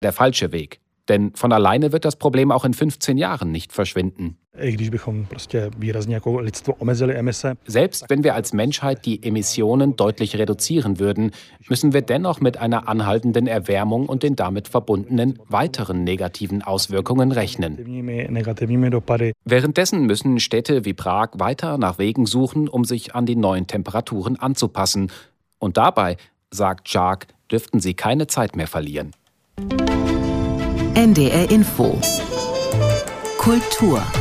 der falsche Weg. Denn von alleine wird das Problem auch in 15 Jahren nicht verschwinden. Selbst wenn wir als Menschheit die Emissionen deutlich reduzieren würden, müssen wir dennoch mit einer anhaltenden Erwärmung und den damit verbundenen weiteren negativen Auswirkungen rechnen. Währenddessen müssen Städte wie Prag weiter nach Wegen suchen, um sich an die neuen Temperaturen anzupassen. Und dabei, sagt Jarc, dürften sie keine Zeit mehr verlieren. NDR Info Kultur.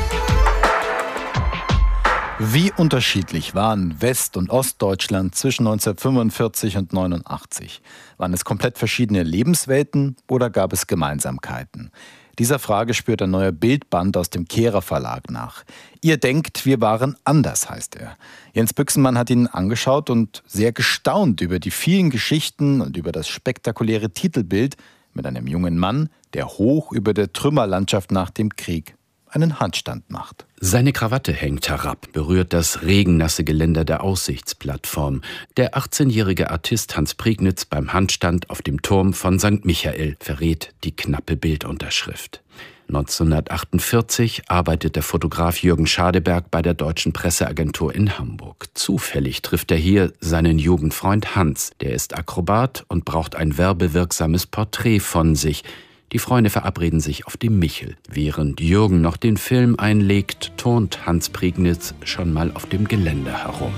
Wie unterschiedlich waren West- und Ostdeutschland zwischen 1945 und 1989? Waren es komplett verschiedene Lebenswelten oder gab es Gemeinsamkeiten? Dieser Frage spürt ein neuer Bildband aus dem Kehrer Verlag nach. Ihr denkt, wir waren anders, heißt er. Jens Büchsenmann hat ihn angeschaut und sehr gestaunt über die vielen Geschichten und über das spektakuläre Titelbild mit einem jungen Mann, der hoch über der Trümmerlandschaft nach dem Krieg einen Handstand macht. Seine Krawatte hängt herab, berührt das regennasse Geländer der Aussichtsplattform. Der 18-jährige Artist Hans Prignitz beim Handstand auf dem Turm von St. Michael verrät die knappe Bildunterschrift. 1948 arbeitet der Fotograf Jürgen Schadeberg bei der Deutschen Presseagentur in Hamburg. Zufällig trifft er hier seinen Jugendfreund Hans. Der ist Akrobat und braucht ein werbewirksames Porträt von sich. Die Freunde verabreden sich auf dem Michel. Während Jürgen noch den Film einlegt, turnt Hans Prignitz schon mal auf dem Geländer herum.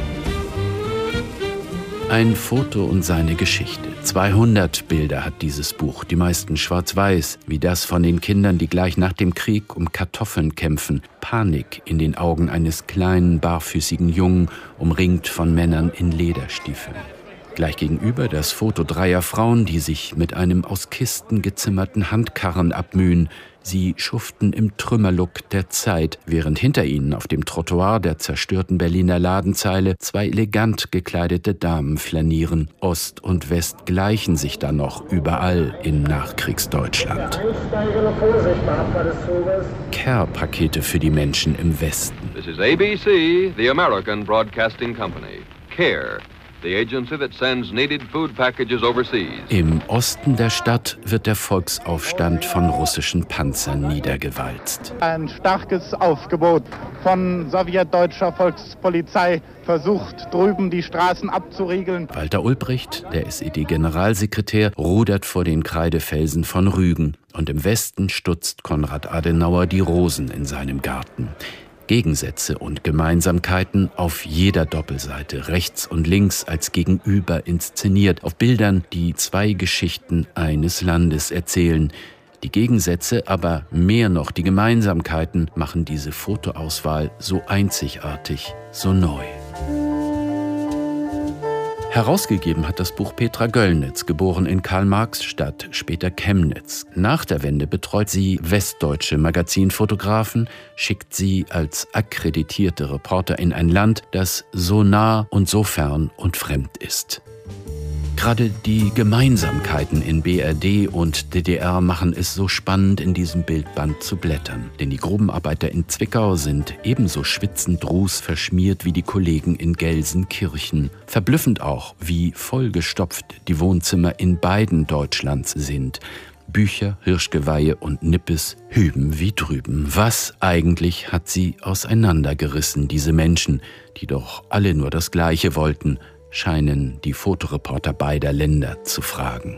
Ein Foto und seine Geschichte. 200 Bilder hat dieses Buch, die meisten schwarz-weiß, wie das von den Kindern, die gleich nach dem Krieg um Kartoffeln kämpfen. Panik in den Augen eines kleinen, barfüßigen Jungen, umringt von Männern in Lederstiefeln. Gleich gegenüber das Foto dreier Frauen, die sich mit einem aus Kisten gezimmerten Handkarren abmühen. Sie schuften im Trümmerlook der Zeit, während hinter ihnen auf dem Trottoir der zerstörten Berliner Ladenzeile zwei elegant gekleidete Damen flanieren. Ost und West gleichen sich dann noch überall im Nachkriegsdeutschland. Care-Pakete für die Menschen im Westen. This is ABC, the American Broadcasting Company. Care. The agency that sends needed food packages overseas. Im Osten der Stadt wird der Volksaufstand von russischen Panzern niedergewalzt. Ein starkes Aufgebot von sowjetdeutscher Volkspolizei versucht, drüben die Straßen abzuriegeln. Walter Ulbricht, der SED-Generalsekretär, rudert vor den Kreidefelsen von Rügen. Und im Westen stutzt Konrad Adenauer die Rosen in seinem Garten. Gegensätze und Gemeinsamkeiten auf jeder Doppelseite, rechts und links als Gegenüber inszeniert, auf Bildern, die zwei Geschichten eines Landes erzählen. Die Gegensätze, aber mehr noch die Gemeinsamkeiten machen diese Fotoauswahl so einzigartig, so neu. Herausgegeben hat das Buch Petra Göllnitz, geboren in Karl-Marx-Stadt, später Chemnitz. Nach der Wende betreut sie westdeutsche Magazinfotografen, schickt sie als akkreditierte Reporter in ein Land, das so nah und so fern und fremd ist. Gerade die Gemeinsamkeiten in BRD und DDR machen es so spannend, in diesem Bildband zu blättern. Denn die Grubenarbeiter in Zwickau sind ebenso schwitzend rußverschmiert wie die Kollegen in Gelsenkirchen. Verblüffend auch, wie vollgestopft die Wohnzimmer in beiden Deutschlands sind. Bücher, Hirschgeweihe und Nippes hüben wie drüben. Was eigentlich hat sie auseinandergerissen, diese Menschen, die doch alle nur das Gleiche wollten, scheinen die Fotoreporter beider Länder zu fragen.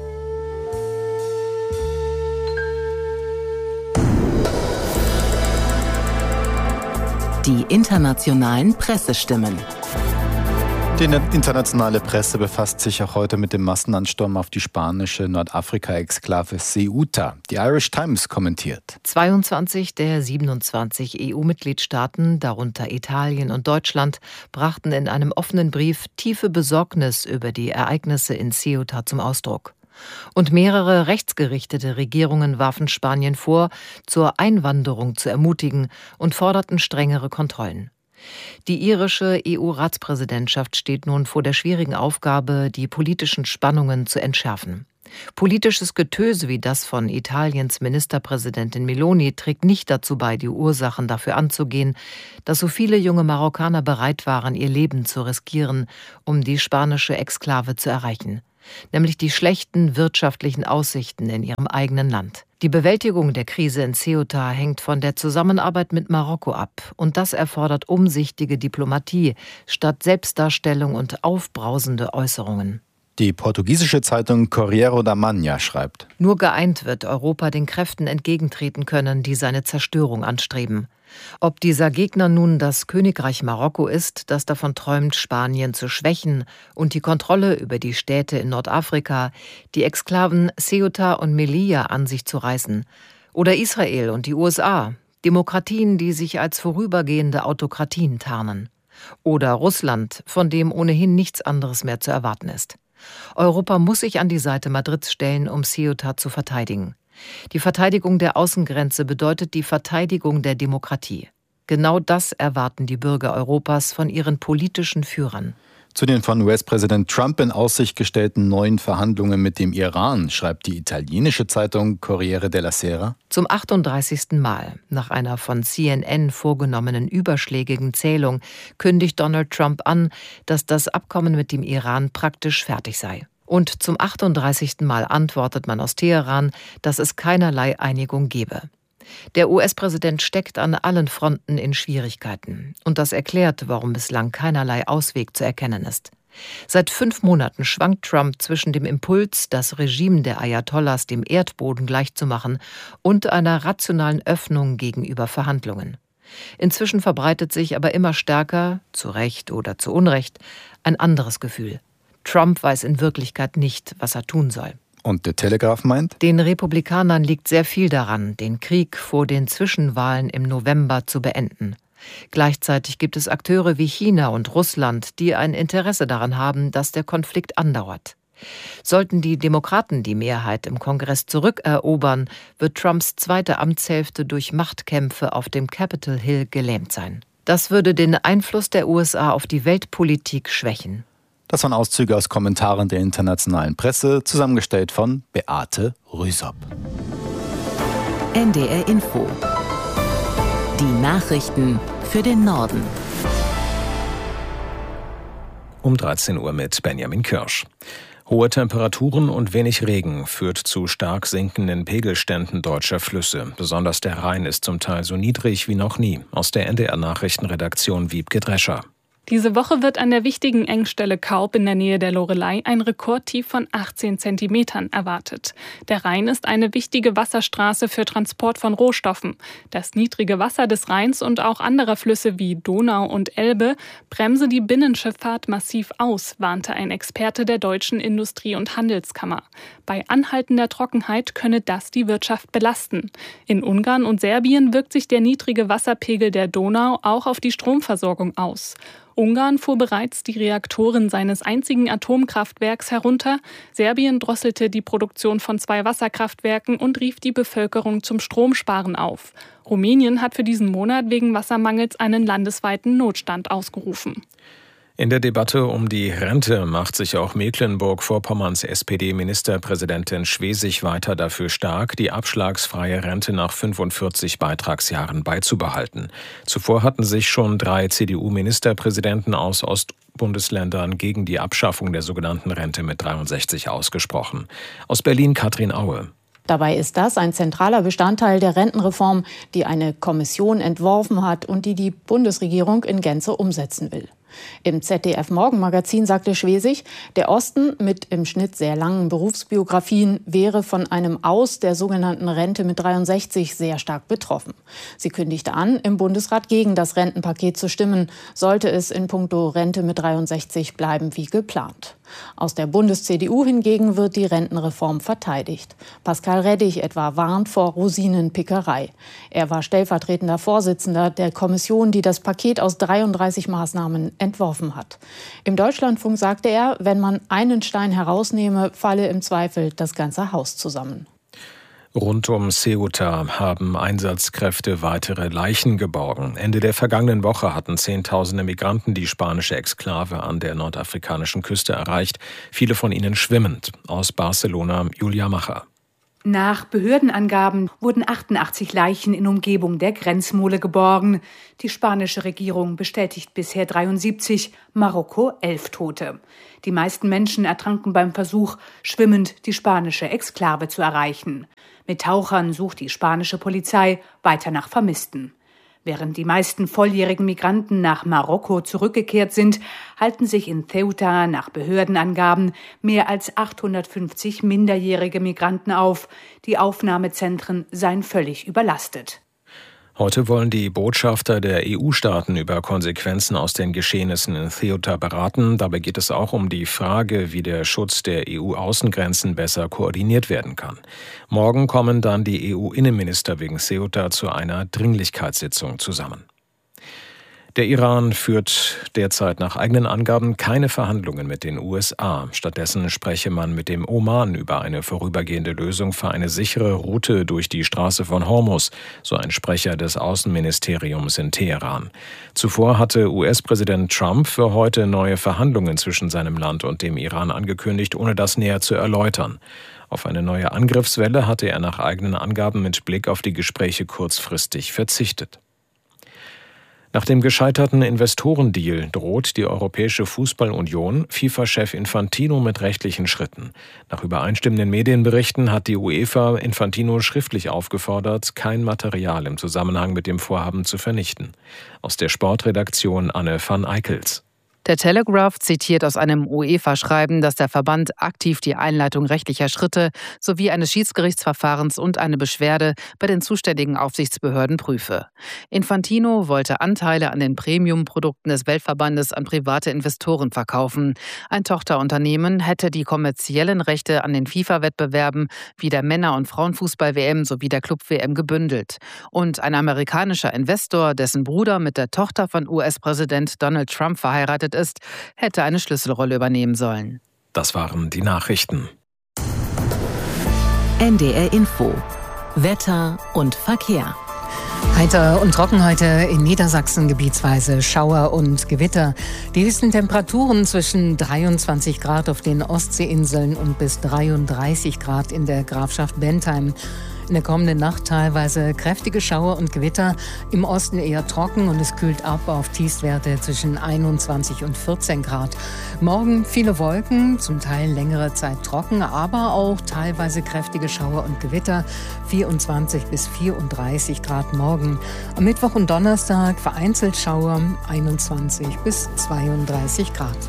Die internationalen Pressestimmen. Die internationale Presse befasst sich auch heute mit dem Massenansturm auf die spanische Nordafrika-Exklave Ceuta. Die Irish Times kommentiert: 22 der 27 EU-Mitgliedstaaten, darunter Italien und Deutschland, brachten in einem offenen Brief tiefe Besorgnis über die Ereignisse in Ceuta zum Ausdruck. Und mehrere rechtsgerichtete Regierungen warfen Spanien vor, zur Einwanderung zu ermutigen und forderten strengere Kontrollen. Die irische EU-Ratspräsidentschaft steht nun vor der schwierigen Aufgabe, die politischen Spannungen zu entschärfen. Politisches Getöse wie das von Italiens Ministerpräsidentin Meloni trägt nicht dazu bei, die Ursachen dafür anzugehen, dass so viele junge Marokkaner bereit waren, ihr Leben zu riskieren, um die spanische Exklave zu erreichen. nämlich die schlechten wirtschaftlichen Aussichten in ihrem eigenen Land. Die Bewältigung der Krise in Ceuta hängt von der Zusammenarbeit mit Marokko ab, und das erfordert umsichtige Diplomatie statt Selbstdarstellung und aufbrausende Äußerungen. Die portugiesische Zeitung Correio da Manhã schreibt: Nur geeint wird Europa den Kräften entgegentreten können, die seine Zerstörung anstreben. Ob dieser Gegner nun das Königreich Marokko ist, das davon träumt, Spanien zu schwächen und die Kontrolle über die Städte in Nordafrika, die Exklaven Ceuta und Melilla an sich zu reißen, oder Israel und die USA, Demokratien, die sich als vorübergehende Autokratien tarnen, oder Russland, von dem ohnehin nichts anderes mehr zu erwarten ist. Europa muss sich an die Seite Madrids stellen, um Ceuta zu verteidigen. Die Verteidigung der Außengrenze bedeutet die Verteidigung der Demokratie. Genau das erwarten die Bürger Europas von ihren politischen Führern. Zu den von US-Präsident Trump in Aussicht gestellten neuen Verhandlungen mit dem Iran schreibt die italienische Zeitung Corriere della Sera: Zum 38. Mal, nach einer von CNN vorgenommenen überschlägigen Zählung, kündigt Donald Trump an, dass das Abkommen mit dem Iran praktisch fertig sei. Und zum 38. Mal antwortet man aus Teheran, dass es keinerlei Einigung gebe. Der US-Präsident steckt an allen Fronten in Schwierigkeiten. Und das erklärt, warum bislang keinerlei Ausweg zu erkennen ist. Seit 5 Monaten schwankt Trump zwischen dem Impuls, das Regime der Ayatollahs dem Erdboden gleichzumachen, und einer rationalen Öffnung gegenüber Verhandlungen. Inzwischen verbreitet sich aber immer stärker, zu Recht oder zu Unrecht, ein anderes Gefühl. Trump weiß in Wirklichkeit nicht, was er tun soll. Und der Telegraph meint: Den Republikanern liegt sehr viel daran, den Krieg vor den Zwischenwahlen im November zu beenden. Gleichzeitig gibt es Akteure wie China und Russland, die ein Interesse daran haben, dass der Konflikt andauert. Sollten die Demokraten die Mehrheit im Kongress zurückerobern, wird Trumps zweite Amtshälfte durch Machtkämpfe auf dem Capitol Hill gelähmt sein. Das würde den Einfluss der USA auf die Weltpolitik schwächen. Das waren Auszüge aus Kommentaren der internationalen Presse, zusammengestellt von Beate Rüsop. NDR Info. Die Nachrichten für den Norden. Um 13 Uhr mit Benjamin Kirsch. Hohe Temperaturen und wenig Regen führt zu stark sinkenden Pegelständen deutscher Flüsse. Besonders der Rhein ist zum Teil so niedrig wie noch nie. Aus der NDR-Nachrichtenredaktion Wiebke Drescher. Diese Woche wird an der wichtigen Engstelle Kaub in der Nähe der Loreley ein Rekordtief von 18 Zentimetern erwartet. Der Rhein ist eine wichtige Wasserstraße für Transport von Rohstoffen. Das niedrige Wasser des Rheins und auch anderer Flüsse wie Donau und Elbe bremse die Binnenschifffahrt massiv aus, warnte ein Experte der Deutschen Industrie- und Handelskammer. Bei anhaltender Trockenheit könne das die Wirtschaft belasten. In Ungarn und Serbien wirkt sich der niedrige Wasserpegel der Donau auch auf die Stromversorgung aus. Ungarn fuhr bereits die Reaktoren seines einzigen Atomkraftwerks herunter. Serbien drosselte die Produktion von 2 Wasserkraftwerken und rief die Bevölkerung zum Stromsparen auf. Rumänien hat für diesen Monat wegen Wassermangels einen landesweiten Notstand ausgerufen. In der Debatte um die Rente macht sich auch Mecklenburg-Vorpommerns SPD-Ministerpräsidentin Schwesig weiter dafür stark, die abschlagsfreie Rente nach 45 Beitragsjahren beizubehalten. Zuvor hatten sich schon 3 CDU-Ministerpräsidenten aus Ostbundesländern gegen die Abschaffung der sogenannten Rente mit 63 ausgesprochen. Aus Berlin Katrin Aue. Dabei ist das ein zentraler Bestandteil der Rentenreform, die eine Kommission entworfen hat und die Bundesregierung in Gänze umsetzen will. Im ZDF-Morgenmagazin sagte Schwesig, der Osten mit im Schnitt sehr langen Berufsbiografien wäre von einem Aus der sogenannten Rente mit 63 sehr stark betroffen. Sie kündigte an, im Bundesrat gegen das Rentenpaket zu stimmen, sollte es in puncto Rente mit 63 bleiben wie geplant. Aus der Bundes-CDU hingegen wird die Rentenreform verteidigt. Pascal Reddig etwa warnt vor Rosinenpickerei. Er war stellvertretender Vorsitzender der Kommission, die das Paket aus 33 Maßnahmen entworfen hat. Im Deutschlandfunk sagte er, wenn man einen Stein herausnehme, falle im Zweifel das ganze Haus zusammen. Rund um Ceuta haben Einsatzkräfte weitere Leichen geborgen. Ende der vergangenen Woche hatten Zehntausende Migranten die spanische Exklave an der nordafrikanischen Küste erreicht, viele von ihnen schwimmend. Aus Barcelona Julia Macher. Nach Behördenangaben wurden 88 Leichen in Umgebung der Grenzmole geborgen. Die spanische Regierung bestätigt bisher 73, Marokko 11 Tote. Die meisten Menschen ertranken beim Versuch, schwimmend die spanische Exklave zu erreichen. Mit Tauchern sucht die spanische Polizei weiter nach Vermissten. Während die meisten volljährigen Migranten nach Marokko zurückgekehrt sind, halten sich in Ceuta nach Behördenangaben mehr als 850 minderjährige Migranten auf. Die Aufnahmezentren seien völlig überlastet. Heute wollen die Botschafter der EU-Staaten über Konsequenzen aus den Geschehnissen in Ceuta beraten. Dabei geht es auch um die Frage, wie der Schutz der EU-Außengrenzen besser koordiniert werden kann. Morgen kommen dann die EU-Innenminister wegen Ceuta zu einer Dringlichkeitssitzung zusammen. Der Iran führt derzeit nach eigenen Angaben keine Verhandlungen mit den USA. Stattdessen spreche man mit dem Oman über eine vorübergehende Lösung für eine sichere Route durch die Straße von Hormuz, so ein Sprecher des Außenministeriums in Teheran. Zuvor hatte US-Präsident Trump für heute neue Verhandlungen zwischen seinem Land und dem Iran angekündigt, ohne das näher zu erläutern. Auf eine neue Angriffswelle hatte er nach eigenen Angaben mit Blick auf die Gespräche kurzfristig verzichtet. Nach dem gescheiterten Investorendeal droht die Europäische Fußballunion FIFA-Chef Infantino mit rechtlichen Schritten. Nach übereinstimmenden Medienberichten hat die UEFA Infantino schriftlich aufgefordert, kein Material im Zusammenhang mit dem Vorhaben zu vernichten. Aus der Sportredaktion Anne van Eickels. Der Telegraph zitiert aus einem UEFA-Schreiben, dass der Verband aktiv die Einleitung rechtlicher Schritte sowie eines Schiedsgerichtsverfahrens und eine Beschwerde bei den zuständigen Aufsichtsbehörden prüfe. Infantino wollte Anteile an den Premium-Produkten des Weltverbandes an private Investoren verkaufen. Ein Tochterunternehmen hätte die kommerziellen Rechte an den FIFA-Wettbewerben wie der Männer- und Frauenfußball-WM sowie der Club-WM gebündelt. Und ein amerikanischer Investor, dessen Bruder mit der Tochter von US-Präsident Donald Trump verheiratet ist, hätte eine Schlüsselrolle übernehmen sollen. Das waren die Nachrichten. NDR Info. Wetter und Verkehr. Heiter und trocken heute in Niedersachsen, gebietsweise Schauer und Gewitter. Die höchsten Temperaturen zwischen 23 Grad auf den Ostseeinseln und bis 33 Grad in der Grafschaft Bentheim. In der kommenden Nacht teilweise kräftige Schauer und Gewitter, im Osten eher trocken und es kühlt ab auf Tiefstwerte zwischen 21 und 14 Grad. Morgen viele Wolken, zum Teil längere Zeit trocken, aber auch teilweise kräftige Schauer und Gewitter, 24 bis 34 Grad morgen. Am Mittwoch und Donnerstag vereinzelt Schauer, 21 bis 32 Grad.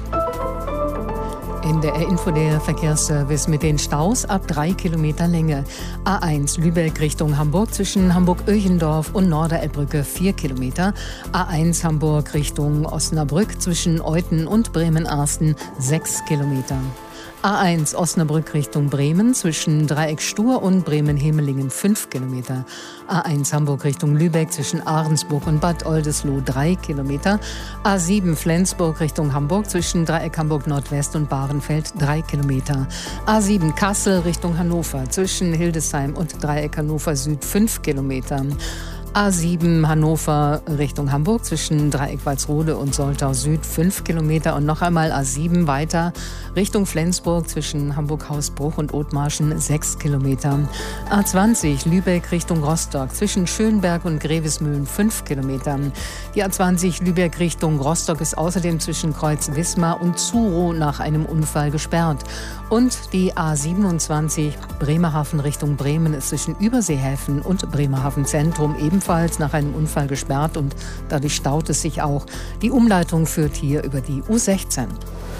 In der Info der Verkehrsservice mit den Staus ab 3 Kilometer Länge. A1 Lübeck Richtung Hamburg zwischen Hamburg-Öchendorf und Norderelbbrücke 4 Kilometer. A1 Hamburg Richtung Osnabrück zwischen Euthen und Bremen-Arsten 6 Kilometer. A1 Osnabrück Richtung Bremen zwischen Dreieck Stur und Bremen-Hemelingen 5 Kilometer. A1 Hamburg Richtung Lübeck zwischen Ahrensburg und Bad Oldesloe 3 Kilometer. A7 Flensburg Richtung Hamburg zwischen Dreieck Hamburg Nordwest und Bahrenfeld 3 Kilometer. A7 Kassel Richtung Hannover zwischen Hildesheim und Dreieck Hannover Süd 5 Kilometer. A7 Hannover Richtung Hamburg zwischen Dreieck Walsrode und Soltau Süd 5 Kilometer und noch einmal A7 weiter Richtung Flensburg zwischen Hamburg-Hausbruch und Othmarschen 6 Kilometer. A20 Lübeck Richtung Rostock zwischen Schönberg und Grevesmühlen 5 Kilometer. Die A20 Lübeck Richtung Rostock ist außerdem zwischen Kreuz Wismar und Zuro nach einem Unfall gesperrt. Und die A27 Bremerhaven Richtung Bremen ist zwischen Überseehäfen und Bremerhaven Zentrum ebenfalls nach einem Unfall gesperrt und dadurch staut es sich auch. Die Umleitung führt hier über die U16.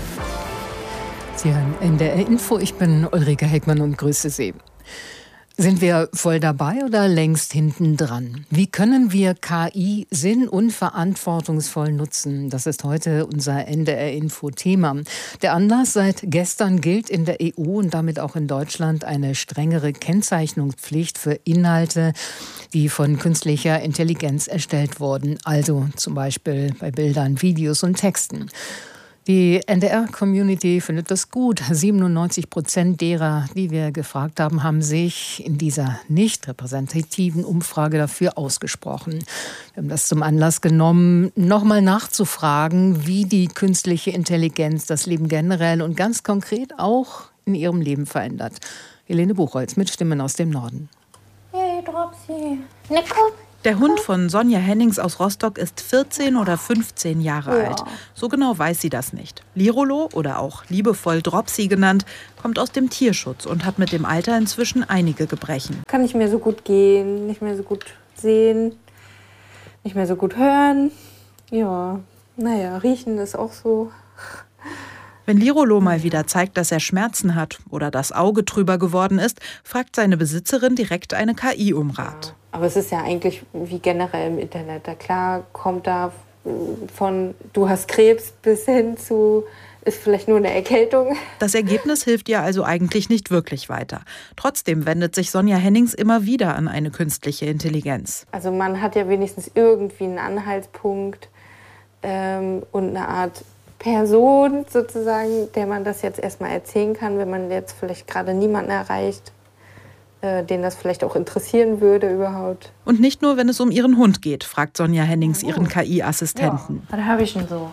Sie hören NDR Info, ich bin Ulrike Heckmann und grüße Sie. Sind wir voll dabei oder längst hinten dran? Wie können wir KI sinn- und verantwortungsvoll nutzen? Das ist heute unser NDR-Info-Thema. Der Anlass: seit gestern gilt in der EU und damit auch in Deutschland eine strengere Kennzeichnungspflicht für Inhalte, die von künstlicher Intelligenz erstellt wurden. Also zum Beispiel bei Bildern, Videos und Texten. Die NDR-Community findet das gut. 97% derer, die wir gefragt haben, haben sich in dieser nicht repräsentativen Umfrage dafür ausgesprochen. Wir haben das zum Anlass genommen, nochmal nachzufragen, wie die künstliche Intelligenz das Leben generell und ganz konkret auch in ihrem Leben verändert. Helene Buchholz mit Stimmen aus dem Norden. Hey, Dropsy. Na komm. Der Hund von Sonja Hennings aus Rostock ist 14 oder 15 Jahre alt. So genau weiß sie das nicht. Lirolo, oder auch liebevoll Dropsy genannt, kommt aus dem Tierschutz und hat mit dem Alter inzwischen einige Gebrechen. Kann nicht mehr so gut gehen, nicht mehr so gut sehen, nicht mehr so gut hören. Ja, riechen ist auch so. Wenn Lirolo mal wieder zeigt, dass er Schmerzen hat oder das Auge trüber geworden ist, fragt seine Besitzerin direkt eine KI um Rat. Aber es ist ja eigentlich wie generell im Internet. Klar kommt da von du hast Krebs bis hin zu ist vielleicht nur eine Erkältung. Das Ergebnis hilft ihr also eigentlich nicht wirklich weiter. Trotzdem wendet sich Sonja Hennings immer wieder an eine künstliche Intelligenz. Also man hat ja wenigstens irgendwie einen Anhaltspunkt und eine Art Person sozusagen, der man das jetzt erstmal erzählen kann, wenn man jetzt vielleicht gerade niemanden erreicht, den das vielleicht auch interessieren würde überhaupt. Und nicht nur, wenn es um ihren Hund geht, fragt Sonja Hennings ihren KI-Assistenten. Ja, was habe ich denn so?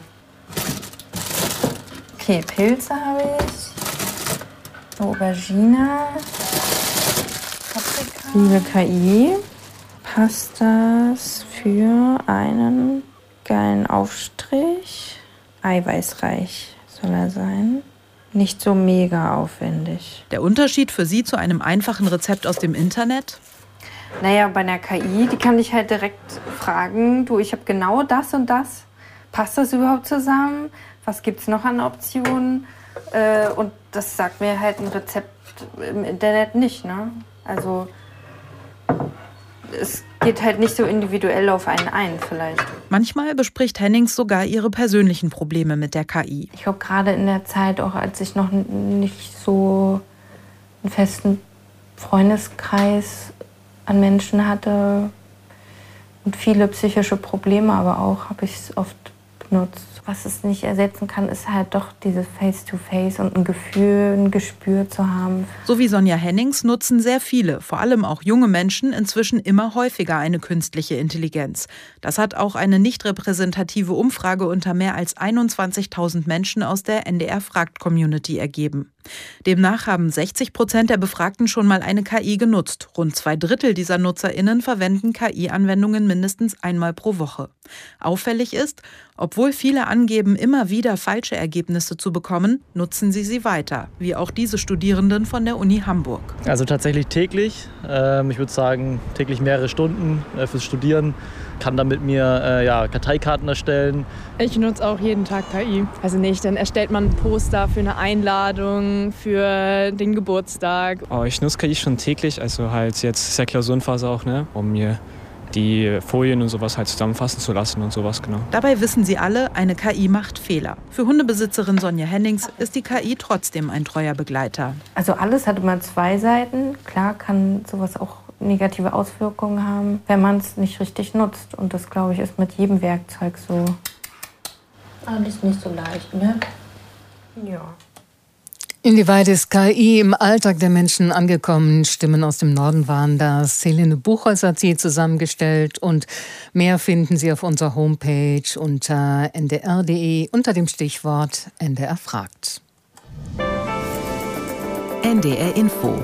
Okay, Pilze habe ich, Aubergine, Paprika. Liebe KI, passt das für einen geilen Aufstrich? Eiweißreich soll er sein. Nicht so mega aufwendig. Der Unterschied für Sie zu einem einfachen Rezept aus dem Internet? Naja, bei einer KI, die kann ich halt direkt fragen, du, ich habe genau das und das. Passt das überhaupt zusammen? Was gibt es noch an Optionen? Und das sagt mir halt ein Rezept im Internet nicht, ne? Also es geht halt nicht so individuell auf einen ein vielleicht. Manchmal bespricht Hennings sogar ihre persönlichen Probleme mit der KI. Ich glaube, gerade in der Zeit, auch als ich noch nicht so einen festen Freundeskreis an Menschen hatte und viele psychische Probleme, aber auch habe ich es oft benutzt. Was es nicht ersetzen kann, ist halt doch dieses Face-to-Face und ein Gefühl, ein Gespür zu haben. So wie Sonja Hennings nutzen sehr viele, vor allem auch junge Menschen, inzwischen immer häufiger eine künstliche Intelligenz. Das hat auch eine nicht repräsentative Umfrage unter mehr als 21.000 Menschen aus der NDR-Fragt-Community ergeben. Demnach haben 60% der Befragten schon mal eine KI genutzt. Rund 2/3 dieser NutzerInnen verwenden KI-Anwendungen mindestens einmal pro Woche. Auffällig ist, obwohl viele angeben, immer wieder falsche Ergebnisse zu bekommen, nutzen sie weiter, wie auch diese Studierenden von der Uni Hamburg. Also tatsächlich täglich. Ich würde sagen, täglich mehrere Stunden fürs Studieren. Kann dann mit mir Karteikarten erstellen. Ich nutze auch jeden Tag KI. Also nicht, dann erstellt man ein Poster für eine Einladung, für den Geburtstag. Ich nutze KI schon täglich, also halt jetzt ist ja Klausurenphase auch, ne, um mir die Folien und sowas halt zusammenfassen zu lassen und sowas, genau. Dabei wissen sie alle, eine KI macht Fehler. Für Hundebesitzerin Sonja Hennings ist die KI trotzdem ein treuer Begleiter. Also alles hat immer zwei Seiten. Klar kann sowas auch negative Auswirkungen haben, wenn man es nicht richtig nutzt. Und das, glaube ich, ist mit jedem Werkzeug so. Alles nicht so leicht, ne? Ja. Inwieweit ist KI im Alltag der Menschen angekommen? Stimmen aus dem Norden waren das. Helene Buchholz hat sie zusammengestellt und mehr finden Sie auf unserer Homepage unter ndr.de unter dem Stichwort NDR fragt. NDR Info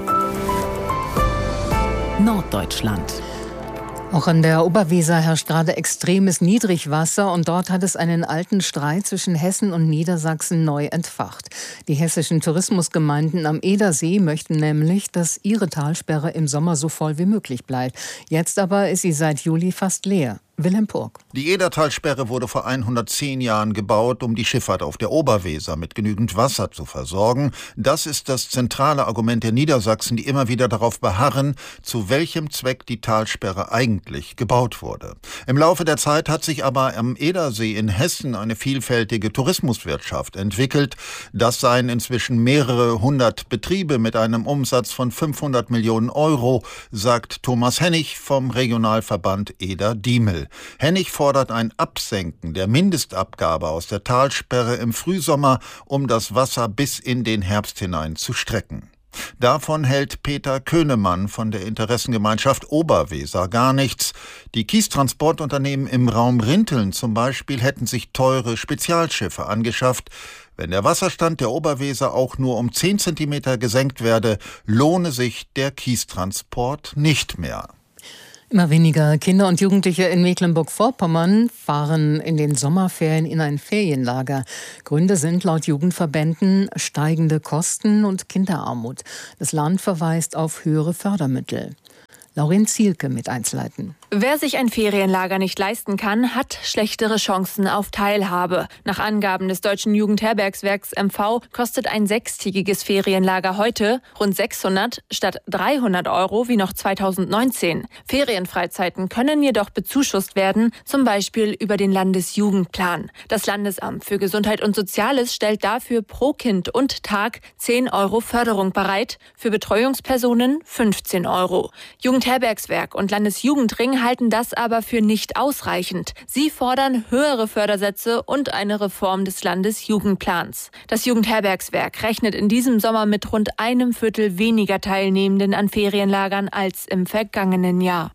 Norddeutschland. Auch an der Oberweser herrscht gerade extremes Niedrigwasser und dort hat es einen alten Streit zwischen Hessen und Niedersachsen neu entfacht. Die hessischen Tourismusgemeinden am Edersee möchten nämlich, dass ihre Talsperre im Sommer so voll wie möglich bleibt. Jetzt aber ist sie seit Juli fast leer. Wilhelm Purg. Die Edertalsperre wurde vor 110 Jahren gebaut, um die Schifffahrt auf der Oberweser mit genügend Wasser zu versorgen. Das ist das zentrale Argument der Niedersachsen, die immer wieder darauf beharren, zu welchem Zweck die Talsperre eigentlich gebaut wurde. Im Laufe der Zeit hat sich aber am Edersee in Hessen eine vielfältige Tourismuswirtschaft entwickelt. Das seien inzwischen mehrere hundert Betriebe mit einem Umsatz von 500 Millionen Euro, sagt Thomas Hennig vom Regionalverband Eder-Diemel. Hennig fordert ein Absenken der Mindestabgabe aus der Talsperre im Frühsommer, um das Wasser bis in den Herbst hinein zu strecken. Davon hält Peter Könemann von der Interessengemeinschaft Oberweser gar nichts. Die Kiestransportunternehmen im Raum Rinteln zum Beispiel hätten sich teure Spezialschiffe angeschafft. Wenn der Wasserstand der Oberweser auch nur um 10 Zentimeter gesenkt werde, lohne sich der Kiestransport nicht mehr. Immer weniger Kinder und Jugendliche in Mecklenburg-Vorpommern fahren in den Sommerferien in ein Ferienlager. Gründe sind laut Jugendverbänden steigende Kosten und Kinderarmut. Das Land verweist auf höhere Fördermittel. Lauren Zielke mit Einzelheiten. Wer sich ein Ferienlager nicht leisten kann, hat schlechtere Chancen auf Teilhabe. Nach Angaben des Deutschen Jugendherbergswerks MV kostet ein 6-tägiges Ferienlager heute rund 600 statt 300 € wie noch 2019. Ferienfreizeiten können jedoch bezuschusst werden, zum Beispiel über den Landesjugendplan. Das Landesamt für Gesundheit und Soziales stellt dafür pro Kind und Tag 10 € Förderung bereit, für Betreuungspersonen 15 €. Jugendherbergswerk und Landesjugendring halten das aber für nicht ausreichend. Sie fordern höhere Fördersätze und eine Reform des Landesjugendplans. Das Jugendherbergswerk rechnet in diesem Sommer mit rund 1/4 weniger Teilnehmenden an Ferienlagern als im vergangenen Jahr.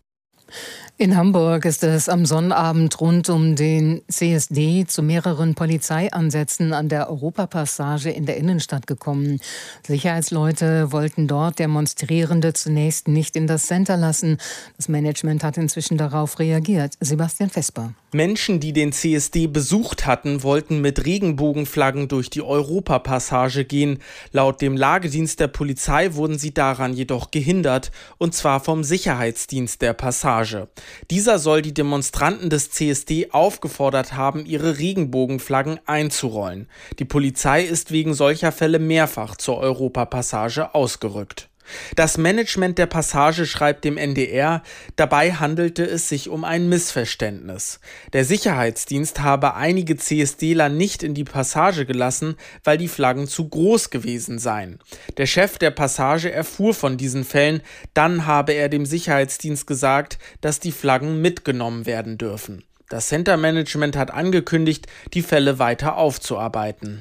In Hamburg ist es am Sonnabend rund um den CSD zu mehreren Polizeieinsätzen an der Europapassage in der Innenstadt gekommen. Sicherheitsleute wollten dort Demonstrierende zunächst nicht in das Center lassen. Das Management hat inzwischen darauf reagiert. Sebastian Vesper. Menschen, die den CSD besucht hatten, wollten mit Regenbogenflaggen durch die Europapassage gehen. Laut dem Lagedienst der Polizei wurden sie daran jedoch gehindert, und zwar vom Sicherheitsdienst der Passage. Dieser soll die Demonstranten des CSD aufgefordert haben, ihre Regenbogenflaggen einzurollen. Die Polizei ist wegen solcher Fälle mehrfach zur Europapassage ausgerückt. Das Management der Passage schreibt dem NDR, dabei handelte es sich um ein Missverständnis. Der Sicherheitsdienst habe einige CSDler nicht in die Passage gelassen, weil die Flaggen zu groß gewesen seien. Der Chef der Passage erfuhr von diesen Fällen, dann habe er dem Sicherheitsdienst gesagt, dass die Flaggen mitgenommen werden dürfen. Das Center-Management hat angekündigt, die Fälle weiter aufzuarbeiten.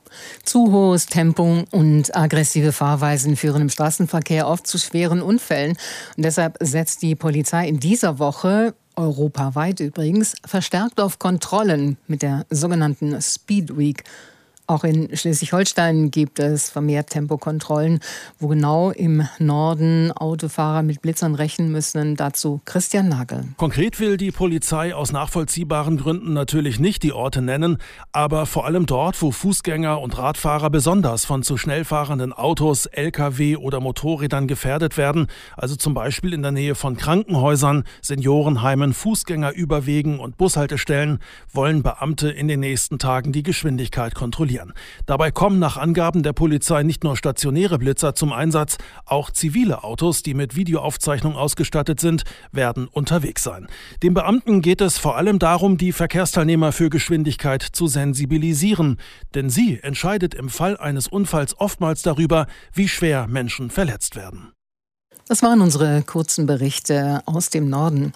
Zu hohes Tempo und aggressive Fahrweisen führen im Straßenverkehr oft zu schweren Unfällen. Und deshalb setzt die Polizei in dieser Woche, europaweit übrigens, verstärkt auf Kontrollen mit der sogenannten Speed Week. Auch in Schleswig-Holstein gibt es vermehrt Tempokontrollen, wo genau im Norden Autofahrer mit Blitzern rechnen müssen. Dazu Christian Nagel. Konkret will die Polizei aus nachvollziehbaren Gründen natürlich nicht die Orte nennen, aber vor allem dort, wo Fußgänger und Radfahrer besonders von zu schnell fahrenden Autos, Lkw oder Motorrädern gefährdet werden, also zum Beispiel in der Nähe von Krankenhäusern, Seniorenheimen, Fußgängerüberwegen und Bushaltestellen, wollen Beamte in den nächsten Tagen die Geschwindigkeit kontrollieren. Dabei kommen nach Angaben der Polizei nicht nur stationäre Blitzer zum Einsatz, auch zivile Autos, die mit Videoaufzeichnung ausgestattet sind, werden unterwegs sein. Den Beamten geht es vor allem darum, die Verkehrsteilnehmer für Geschwindigkeit zu sensibilisieren. Denn sie entscheidet im Fall eines Unfalls oftmals darüber, wie schwer Menschen verletzt werden. Das waren unsere kurzen Berichte aus dem Norden.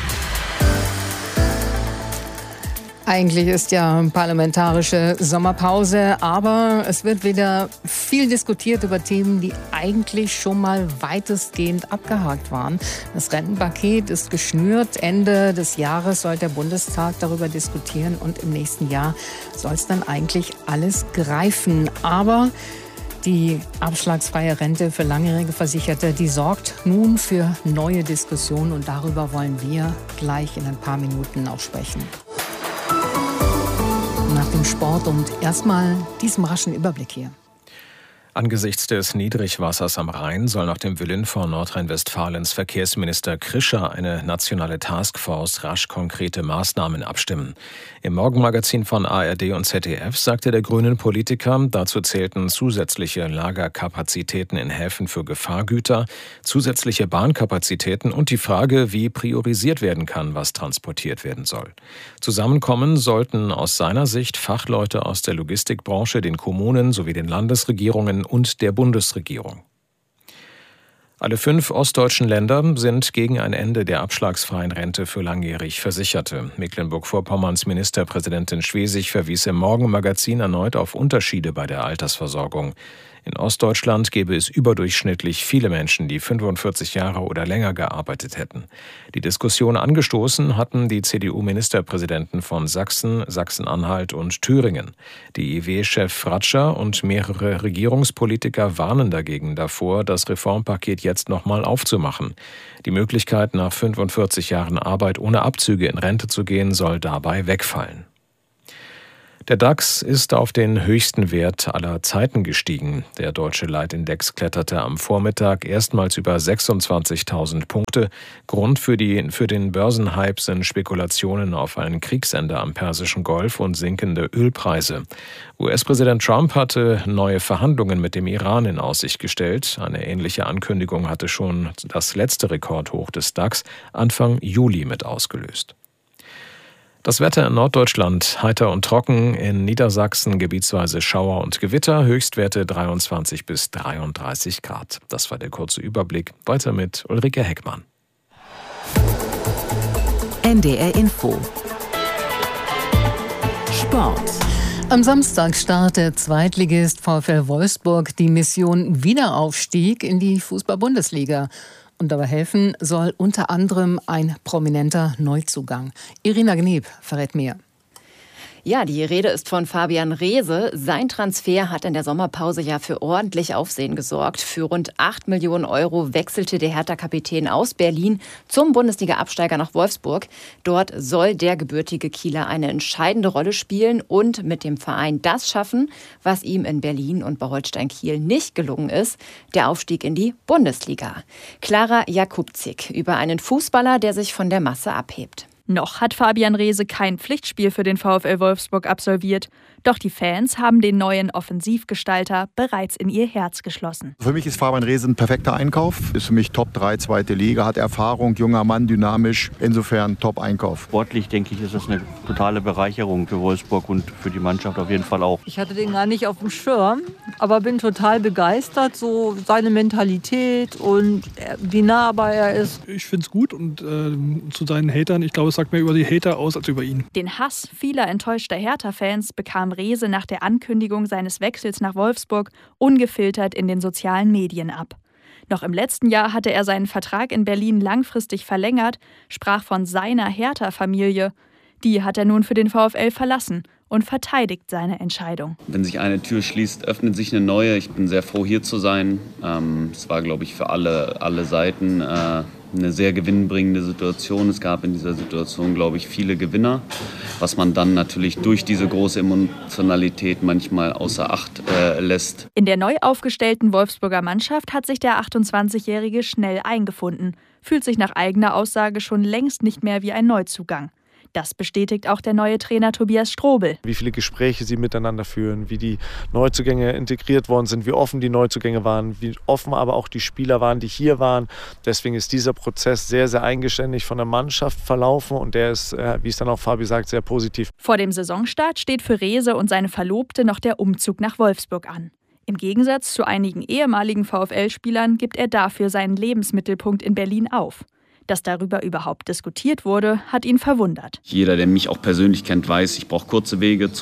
Eigentlich ist ja parlamentarische Sommerpause, aber es wird wieder viel diskutiert über Themen, die eigentlich schon mal weitestgehend abgehakt waren. Das Rentenpaket ist geschnürt. Ende des Jahres soll der Bundestag darüber diskutieren und im nächsten Jahr soll es dann eigentlich alles greifen. Aber die abschlagsfreie Rente für langjährige Versicherte, die sorgt nun für neue Diskussionen und darüber wollen wir gleich in ein paar Minuten auch sprechen. Nach dem Sport und erstmal diesem raschen Überblick hier. Angesichts des Niedrigwassers am Rhein soll nach dem Willen von Nordrhein-Westfalens Verkehrsminister Krischer eine nationale Taskforce rasch konkrete Maßnahmen abstimmen. Im Morgenmagazin von ARD und ZDF sagte der grünen Politiker, dazu zählten zusätzliche Lagerkapazitäten in Häfen für Gefahrgüter, zusätzliche Bahnkapazitäten und die Frage, wie priorisiert werden kann, was transportiert werden soll. Zusammenkommen sollten aus seiner Sicht Fachleute aus der Logistikbranche, den Kommunen sowie den Landesregierungen und der Bundesregierung. Alle 5 ostdeutschen Länder sind gegen ein Ende der abschlagsfreien Rente für langjährig Versicherte. Mecklenburg-Vorpommerns Ministerpräsidentin Schwesig verwies im Morgenmagazin erneut auf Unterschiede bei der Altersversorgung. In Ostdeutschland gäbe es überdurchschnittlich viele Menschen, die 45 Jahre oder länger gearbeitet hätten. Die Diskussion angestoßen hatten die CDU-Ministerpräsidenten von Sachsen, Sachsen-Anhalt und Thüringen. Die IW-Chef Fratscher und mehrere Regierungspolitiker warnen dagegen davor, das Reformpaket jetzt nochmal aufzumachen. Die Möglichkeit, nach 45 Jahren Arbeit ohne Abzüge in Rente zu gehen, soll dabei wegfallen. Der DAX ist auf den höchsten Wert aller Zeiten gestiegen. Der deutsche Leitindex kletterte am Vormittag erstmals über 26.000 Punkte. Grund für den Börsenhype sind Spekulationen auf ein Kriegsende am Persischen Golf und sinkende Ölpreise. US-Präsident Trump hatte neue Verhandlungen mit dem Iran in Aussicht gestellt. Eine ähnliche Ankündigung hatte schon das letzte Rekordhoch des DAX Anfang Juli mit ausgelöst. Das Wetter in Norddeutschland heiter und trocken, in Niedersachsen gebietsweise Schauer und Gewitter, Höchstwerte 23 bis 33 Grad. Das war der kurze Überblick. Weiter mit Ulrike Heckmann. NDR Info. Sport. Am Samstag startet Zweitligist VfL Wolfsburg die Mission Wiederaufstieg in die Fußball-Bundesliga. Und dabei helfen soll unter anderem ein prominenter Neuzugang. Irina Gneb verrät mehr. Ja, die Rede ist von Fabian Reese. Sein Transfer hat in der Sommerpause ja für ordentlich Aufsehen gesorgt. Für rund 8 Millionen Euro wechselte der Hertha-Kapitän aus Berlin zum Bundesliga-Absteiger nach Wolfsburg. Dort soll der gebürtige Kieler eine entscheidende Rolle spielen und mit dem Verein das schaffen, was ihm in Berlin und bei Holstein Kiel nicht gelungen ist, der Aufstieg in die Bundesliga. Clara Jakubczyk über einen Fußballer, der sich von der Masse abhebt. Noch hat Fabian Reese kein Pflichtspiel für den VfL Wolfsburg absolviert. Doch die Fans haben den neuen Offensivgestalter bereits in ihr Herz geschlossen. Für mich ist Fabian Reese ein perfekter Einkauf. Ist für mich Top 3, zweite Liga, hat Erfahrung, junger Mann, dynamisch. Insofern Top-Einkauf. Sportlich, denke ich, ist das eine totale Bereicherung für Wolfsburg und für die Mannschaft auf jeden Fall auch. Ich hatte den gar nicht auf dem Schirm, aber bin total begeistert. So seine Mentalität und wie nahbar er ist. Ich finde es gut und zu seinen Hatern, ich glaube, es sagt mehr über die Hater aus als über ihn. Den Hass vieler enttäuschter Hertha-Fans bekam Reese nach der Ankündigung seines Wechsels nach Wolfsburg ungefiltert in den sozialen Medien ab. Noch im letzten Jahr hatte er seinen Vertrag in Berlin langfristig verlängert, sprach von seiner Hertha-Familie. Die hat er nun für den VfL verlassen und verteidigt seine Entscheidung. Wenn sich eine Tür schließt, öffnet sich eine neue. Ich bin sehr froh, hier zu sein. Es war, glaube ich, für alle Seiten eine sehr gewinnbringende Situation. Es gab in dieser Situation, glaube ich, viele Gewinner, was man dann natürlich durch diese große Emotionalität manchmal außer Acht lässt. In der neu aufgestellten Wolfsburger Mannschaft hat sich der 28-Jährige schnell eingefunden, fühlt sich nach eigener Aussage schon längst nicht mehr wie ein Neuzugang. Das bestätigt auch der neue Trainer Tobias Strobel. Wie viele Gespräche sie miteinander führen, wie die Neuzugänge integriert worden sind, wie offen die Neuzugänge waren, wie offen aber auch die Spieler waren, die hier waren. Deswegen ist dieser Prozess sehr, sehr eigenständig von der Mannschaft verlaufen und der ist, wie es dann auch Fabi sagt, sehr positiv. Vor dem Saisonstart steht für Reese und seine Verlobte noch der Umzug nach Wolfsburg an. Im Gegensatz zu einigen ehemaligen VfL-Spielern gibt er dafür seinen Lebensmittelpunkt in Berlin auf. Dass darüber überhaupt diskutiert wurde, hat ihn verwundert. Jeder, der mich auch persönlich kennt, weiß, ich brauche kurze Wege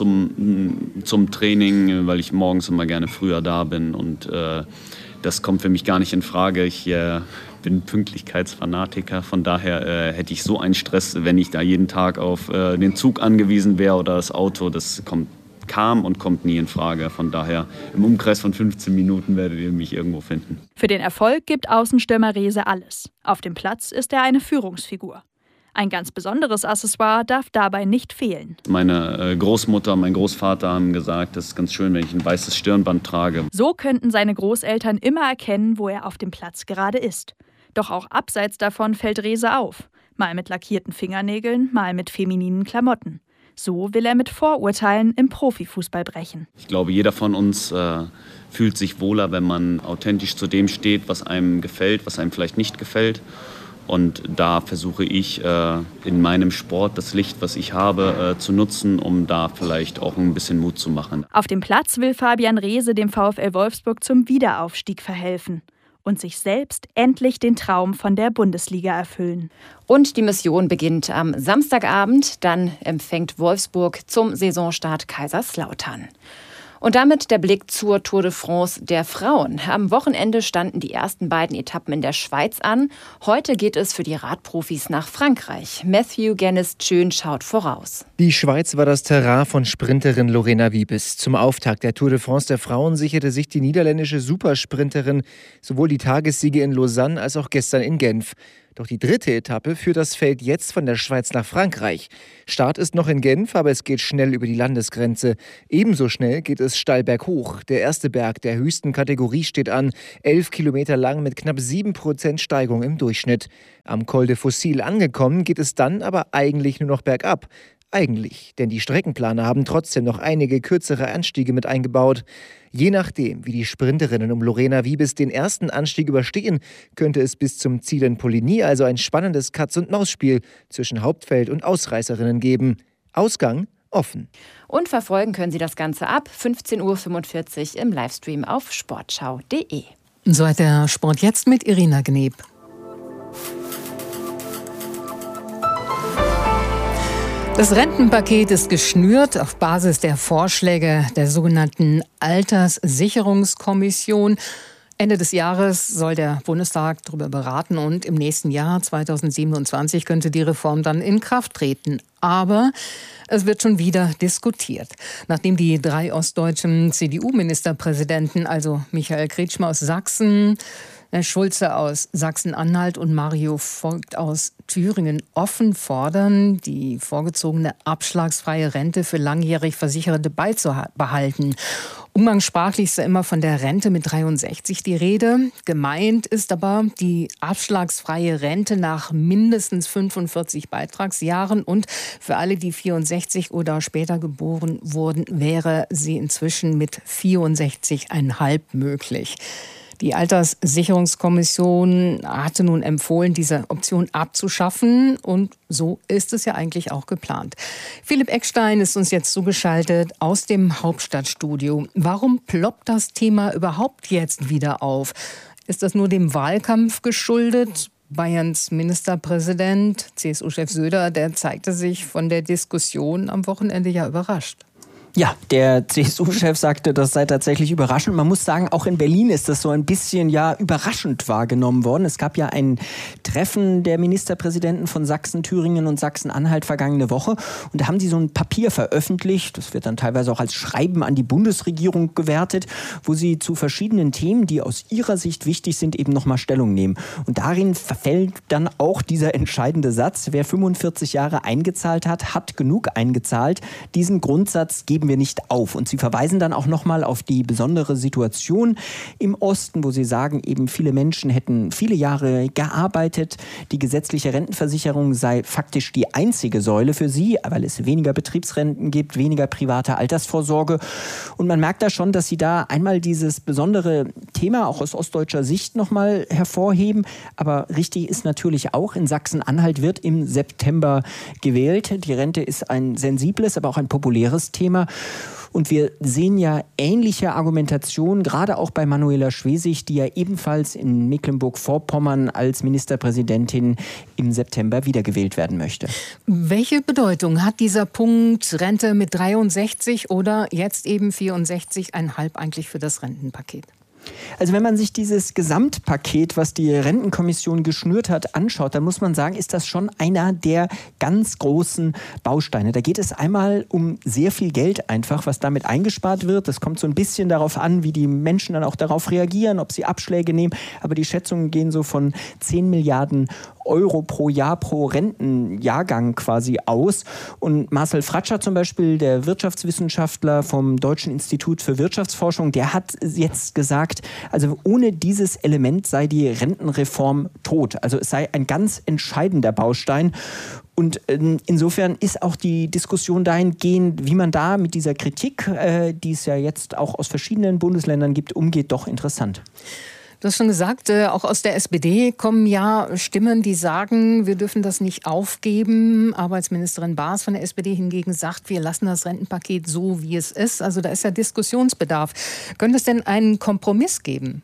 zum Training, weil ich morgens immer gerne früher da bin. Und das kommt für mich gar nicht in Frage. Ich bin Pünktlichkeitsfanatiker. Von daher hätte ich so einen Stress, wenn ich da jeden Tag auf den Zug angewiesen wäre oder das Auto. Das kam und kommt nie in Frage. Von daher im Umkreis von 15 Minuten werdet ihr mich irgendwo finden. Für den Erfolg gibt Außenstürmer Reese alles. Auf dem Platz ist er eine Führungsfigur. Ein ganz besonderes Accessoire darf dabei nicht fehlen. Meine Großmutter, mein Großvater haben gesagt, das ist ganz schön, wenn ich ein weißes Stirnband trage. So könnten seine Großeltern immer erkennen, wo er auf dem Platz gerade ist. Doch auch abseits davon fällt Reese auf. Mal mit lackierten Fingernägeln, mal mit femininen Klamotten. So will er mit Vorurteilen im Profifußball brechen. Ich glaube, jeder von uns fühlt sich wohler, wenn man authentisch zu dem steht, was einem gefällt, was einem vielleicht nicht gefällt. Und da versuche ich in meinem Sport das Licht, was ich habe, zu nutzen, um da vielleicht auch ein bisschen Mut zu machen. Auf dem Platz will Fabian Reese dem VfL Wolfsburg zum Wiederaufstieg verhelfen und sich selbst endlich den Traum von der Bundesliga erfüllen. Und die Mission beginnt am Samstagabend. Dann empfängt Wolfsburg zum Saisonstart Kaiserslautern. Und damit der Blick zur Tour de France der Frauen. Am Wochenende standen die ersten beiden Etappen in der Schweiz an. Heute geht es für die Radprofis nach Frankreich. Matthew Guinness-Schön schaut voraus. Die Schweiz war das Terrain von Sprinterin Lorena Wiebes. Zum Auftakt der Tour de France der Frauen sicherte sich die niederländische Supersprinterin sowohl die Tagessiege in Lausanne als auch gestern in Genf. Doch die dritte Etappe führt das Feld jetzt von der Schweiz nach Frankreich. Start ist noch in Genf, aber es geht schnell über die Landesgrenze. Ebenso schnell geht es steil berghoch. Der erste Berg der höchsten Kategorie steht an, 11 Kilometer lang mit knapp 7% Steigung im Durchschnitt. Am Col de Fossil angekommen, geht es dann aber eigentlich nur noch bergab. Eigentlich, denn die Streckenplaner haben trotzdem noch einige kürzere Anstiege mit eingebaut. Je nachdem, wie die Sprinterinnen um Lorena Wiebes den ersten Anstieg überstehen, könnte es bis zum Ziel in Poligny also ein spannendes Katz-und-Maus-Spiel zwischen Hauptfeld und Ausreißerinnen geben. Ausgang offen. Und verfolgen können Sie das Ganze ab 15:45 Uhr im Livestream auf sportschau.de. So hat der Sport jetzt mit Irina Gneb. Das Rentenpaket ist geschnürt auf Basis der Vorschläge der sogenannten Alterssicherungskommission. Ende des Jahres soll der Bundestag darüber beraten und im nächsten Jahr, 2027, könnte die Reform dann in Kraft treten. Aber es wird schon wieder diskutiert. Nachdem die 3 ostdeutschen CDU-Ministerpräsidenten, also Michael Kretschmer aus Sachsen, Schulze aus Sachsen-Anhalt und Mario Vogt aus Thüringen offen fordern, die vorgezogene abschlagsfreie Rente für langjährig Versicherte beizubehalten. Umgangssprachlich ist ja immer von der Rente mit 63 die Rede. Gemeint ist aber die abschlagsfreie Rente nach mindestens 45 Beitragsjahren. Und für alle, die 64 oder später geboren wurden, wäre sie inzwischen mit 64,5 möglich. Die Alterssicherungskommission hatte nun empfohlen, diese Option abzuschaffen. Und so ist es ja eigentlich auch geplant. Philipp Eckstein ist uns jetzt zugeschaltet aus dem Hauptstadtstudio. Warum ploppt das Thema überhaupt jetzt wieder auf? Ist das nur dem Wahlkampf geschuldet? Bayerns Ministerpräsident, CSU-Chef Söder, der zeigte sich von der Diskussion am Wochenende ja überrascht. Ja, der CSU-Chef sagte, das sei tatsächlich überraschend. Man muss sagen, auch in Berlin ist das so ein bisschen überraschend wahrgenommen worden. Es gab ja ein Treffen der Ministerpräsidenten von Sachsen, Thüringen und Sachsen-Anhalt vergangene Woche. Und da haben sie so ein Papier veröffentlicht, das wird dann teilweise auch als Schreiben an die Bundesregierung gewertet, wo sie zu verschiedenen Themen, die aus ihrer Sicht wichtig sind, eben nochmal Stellung nehmen. Und darin verfällt dann auch dieser entscheidende Satz: Wer 45 Jahre eingezahlt hat, hat genug eingezahlt. Diesen Grundsatz geben wir nicht auf. Und sie verweisen dann auch nochmal auf die besondere Situation im Osten, wo sie sagen, eben viele Menschen hätten viele Jahre gearbeitet. Die gesetzliche Rentenversicherung sei faktisch die einzige Säule für sie, weil es weniger Betriebsrenten gibt, weniger private Altersvorsorge. Und man merkt da schon, dass sie da einmal dieses besondere Thema auch aus ostdeutscher Sicht nochmal hervorheben. Aber richtig ist natürlich auch, in Sachsen-Anhalt wird im September gewählt. Die Rente ist ein sensibles, aber auch ein populäres Thema. Und wir sehen ja ähnliche Argumentationen, gerade auch bei Manuela Schwesig, die ja ebenfalls in Mecklenburg-Vorpommern als Ministerpräsidentin im September wiedergewählt werden möchte. Welche Bedeutung hat dieser Punkt Rente mit 63 oder jetzt eben 64,5 eigentlich für das Rentenpaket? Also wenn man sich dieses Gesamtpaket, was die Rentenkommission geschnürt hat, anschaut, dann muss man sagen, ist das schon einer der ganz großen Bausteine. Da geht es einmal um sehr viel Geld einfach, was damit eingespart wird. Das kommt so ein bisschen darauf an, wie die Menschen dann auch darauf reagieren, ob sie Abschläge nehmen. Aber die Schätzungen gehen so von 10 Milliarden Euro pro Jahr pro Rentenjahrgang quasi aus. Und Marcel Fratscher zum Beispiel, der Wirtschaftswissenschaftler vom Deutschen Institut für Wirtschaftsforschung, der hat jetzt gesagt, also ohne dieses Element sei die Rentenreform tot. Also es sei ein ganz entscheidender Baustein. Und insofern ist auch die Diskussion dahingehend, wie man da mit dieser Kritik, die es ja jetzt auch aus verschiedenen Bundesländern gibt, umgeht, doch interessant. Du hast schon gesagt, auch aus der SPD kommen ja Stimmen, die sagen, wir dürfen das nicht aufgeben. Arbeitsministerin Baas von der SPD hingegen sagt, wir lassen das Rentenpaket so, wie es ist. Also da ist ja Diskussionsbedarf. Könnte es denn einen Kompromiss geben?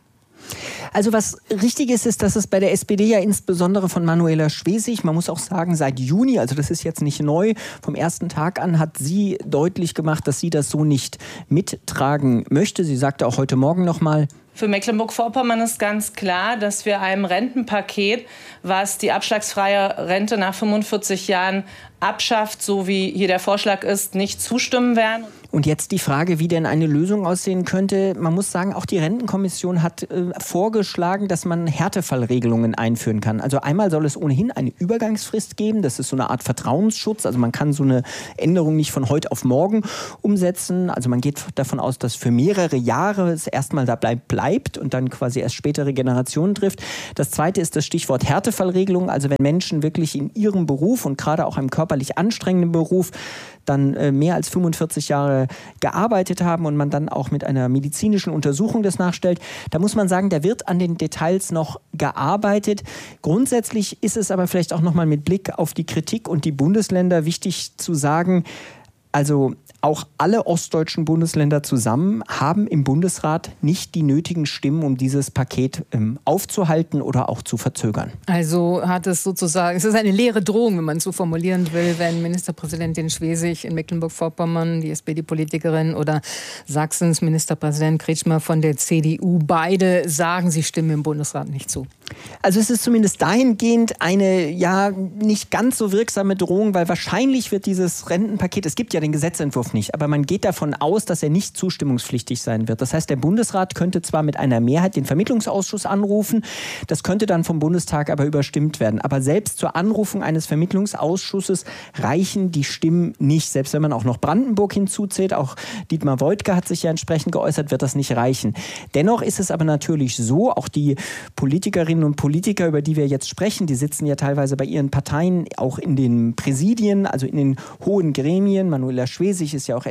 Also was richtig ist, dass es bei der SPD ja insbesondere von Manuela Schwesig, man muss auch sagen, seit Juni, also das ist jetzt nicht neu, vom ersten Tag an hat sie deutlich gemacht, dass sie das so nicht mittragen möchte. Sie sagte auch heute Morgen nochmal: Für Mecklenburg-Vorpommern ist ganz klar, dass wir einem Rentenpaket, was die abschlagsfreie Rente nach 45 Jahren abschafft, so wie hier der Vorschlag ist, nicht zustimmen werden. Und jetzt die Frage, wie denn eine Lösung aussehen könnte. Man muss sagen, auch die Rentenkommission hat vorgeschlagen, dass man Härtefallregelungen einführen kann. Also einmal soll es ohnehin eine Übergangsfrist geben. Das ist so eine Art Vertrauensschutz. Also man kann so eine Änderung nicht von heute auf morgen umsetzen. Also man geht davon aus, dass für mehrere Jahre es erstmal da bleibt und dann quasi erst spätere Generationen trifft. Das Zweite ist das Stichwort Härtefallregelung. Also wenn Menschen wirklich in ihrem Beruf und gerade auch einem körperlich anstrengenden Beruf dann mehr als 45 Jahre gearbeitet haben und man dann auch mit einer medizinischen Untersuchung das nachstellt, da muss man sagen, da wird an den Details noch gearbeitet. Grundsätzlich ist es aber vielleicht auch nochmal mit Blick auf die Kritik und die Bundesländer wichtig zu sagen, also auch alle ostdeutschen Bundesländer zusammen haben im Bundesrat nicht die nötigen Stimmen, um dieses Paket aufzuhalten oder auch zu verzögern. Also hat es sozusagen, es ist eine leere Drohung, wenn man es so formulieren will, wenn Ministerpräsidentin Schwesig in Mecklenburg-Vorpommern, die SPD-Politikerin, oder Sachsens Ministerpräsident Kretschmer von der CDU, beide sagen, sie stimmen im Bundesrat nicht zu. Also es ist zumindest dahingehend eine ja nicht ganz so wirksame Drohung, weil wahrscheinlich wird dieses Rentenpaket, es gibt ja den Gesetzentwurf nicht, aber man geht davon aus, dass er nicht zustimmungspflichtig sein wird. Das heißt, der Bundesrat könnte zwar mit einer Mehrheit den Vermittlungsausschuss anrufen, das könnte dann vom Bundestag aber überstimmt werden. Aber selbst zur Anrufung eines Vermittlungsausschusses reichen die Stimmen nicht. Selbst wenn man auch noch Brandenburg hinzuzählt, auch Dietmar Woidke hat sich ja entsprechend geäußert, wird das nicht reichen. Dennoch ist es aber natürlich so, auch die Politikerinnen und Politiker, über die wir jetzt sprechen, die sitzen ja teilweise bei ihren Parteien auch in den Präsidien, also in den hohen Gremien. Manuela Schwesig ist ja auch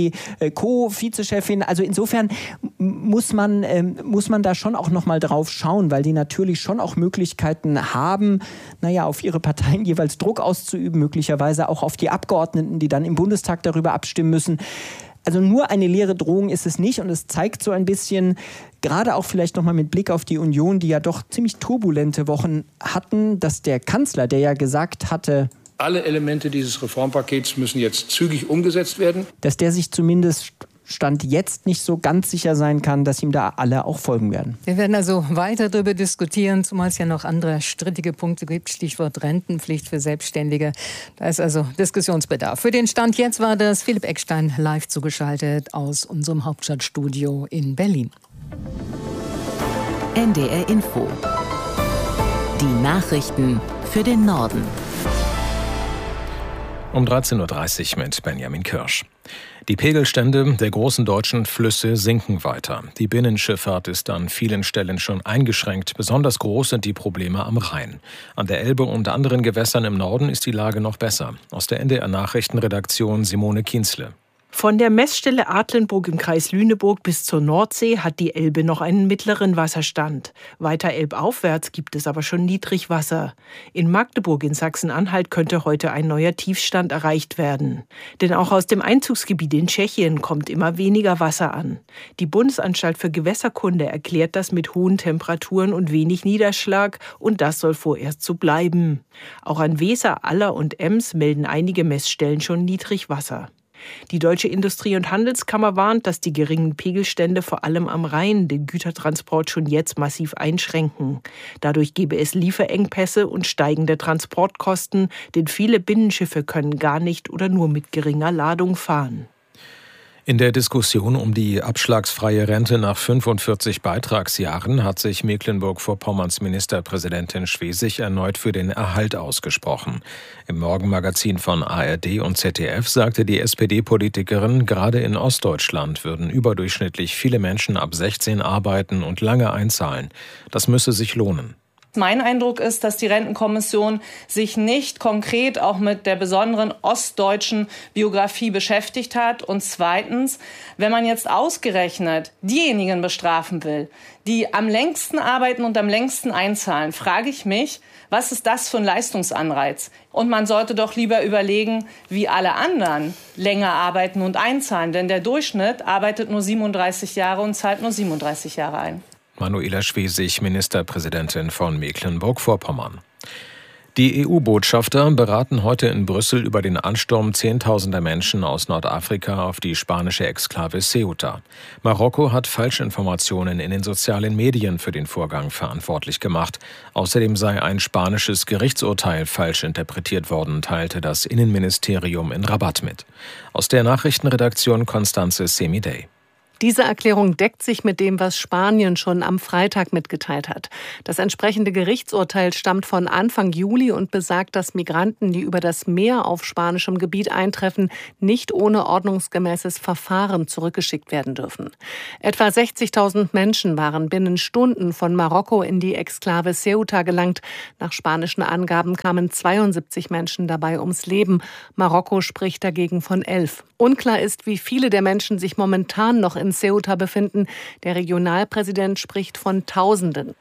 SPD-Co-Vizechefin. Also insofern muss man da schon auch noch mal drauf schauen, weil die natürlich schon auch Möglichkeiten haben, auf ihre Parteien jeweils Druck auszuüben, möglicherweise auch auf die Abgeordneten, die dann im Bundestag darüber abstimmen müssen. Also nur eine leere Drohung ist es nicht und es zeigt so ein bisschen, gerade auch vielleicht nochmal mit Blick auf die Union, die ja doch ziemlich turbulente Wochen hatten, dass der Kanzler, der ja gesagt hatte, alle Elemente dieses Reformpakets müssen jetzt zügig umgesetzt werden, dass der sich zumindest Stand jetzt nicht so ganz sicher sein kann, dass ihm da alle auch folgen werden. Wir werden also weiter darüber diskutieren, zumal es ja noch andere strittige Punkte gibt. Stichwort Rentenpflicht für Selbstständige. Da ist also Diskussionsbedarf. Für den Stand jetzt war das Philipp Eckstein live zugeschaltet aus unserem Hauptstadtstudio in Berlin. NDR Info. Die Nachrichten für den Norden. Um 13.30 Uhr mit Benjamin Kirsch. Die Pegelstände der großen deutschen Flüsse sinken weiter. Die Binnenschifffahrt ist an vielen Stellen schon eingeschränkt. Besonders groß sind die Probleme am Rhein. An der Elbe und anderen Gewässern im Norden ist die Lage noch besser. Aus der NDR Nachrichtenredaktion Simone Kienzle. Von der Messstelle Adlenburg im Kreis Lüneburg bis zur Nordsee hat die Elbe noch einen mittleren Wasserstand. Weiter elbaufwärts gibt es aber schon Niedrigwasser. In Magdeburg in Sachsen-Anhalt könnte heute ein neuer Tiefstand erreicht werden. Denn auch aus dem Einzugsgebiet in Tschechien kommt immer weniger Wasser an. Die Bundesanstalt für Gewässerkunde erklärt das mit hohen Temperaturen und wenig Niederschlag, und das soll vorerst so bleiben. Auch an Weser, Aller und Ems melden einige Messstellen schon Niedrigwasser. Die Deutsche Industrie- und Handelskammer warnt, dass die geringen Pegelstände vor allem am Rhein den Gütertransport schon jetzt massiv einschränken. Dadurch gebe es Lieferengpässe und steigende Transportkosten, denn viele Binnenschiffe können gar nicht oder nur mit geringer Ladung fahren. In der Diskussion um die abschlagsfreie Rente nach 45 Beitragsjahren hat sich Mecklenburg-Vorpommerns Ministerpräsidentin Schwesig erneut für den Erhalt ausgesprochen. Im Morgenmagazin von ARD und ZDF sagte die SPD-Politikerin, gerade in Ostdeutschland würden überdurchschnittlich viele Menschen ab 16 arbeiten und lange einzahlen. Das müsse sich lohnen. Mein Eindruck ist, dass die Rentenkommission sich nicht konkret auch mit der besonderen ostdeutschen Biografie beschäftigt hat. Und zweitens, wenn man jetzt ausgerechnet diejenigen bestrafen will, die am längsten arbeiten und am längsten einzahlen, frage ich mich, was ist das für ein Leistungsanreiz? Und man sollte doch lieber überlegen, wie alle anderen länger arbeiten und einzahlen. Denn der Durchschnitt arbeitet nur 37 Jahre und zahlt nur 37 Jahre ein. Manuela Schwesig, Ministerpräsidentin von Mecklenburg-Vorpommern. Die EU-Botschafter beraten heute in Brüssel über den Ansturm Zehntausender Menschen aus Nordafrika auf die spanische Exklave Ceuta. Marokko hat Falschinformationen in den sozialen Medien für den Vorgang verantwortlich gemacht. Außerdem sei ein spanisches Gerichtsurteil falsch interpretiert worden, teilte das Innenministerium in Rabat mit. Aus der Nachrichtenredaktion Constanze Semidey. Diese Erklärung deckt sich mit dem, was Spanien schon am Freitag mitgeteilt hat. Das entsprechende Gerichtsurteil stammt von Anfang Juli und besagt, dass Migranten, die über das Meer auf spanischem Gebiet eintreffen, nicht ohne ordnungsgemäßes Verfahren zurückgeschickt werden dürfen. Etwa 60.000 Menschen waren binnen Stunden von Marokko in die Exklave Ceuta gelangt. Nach spanischen Angaben kamen 72 Menschen dabei ums Leben. Marokko spricht dagegen von 11. Unklar ist, wie viele der Menschen sich momentan noch in Ceuta befinden. Der Regionalpräsident spricht von Tausenden.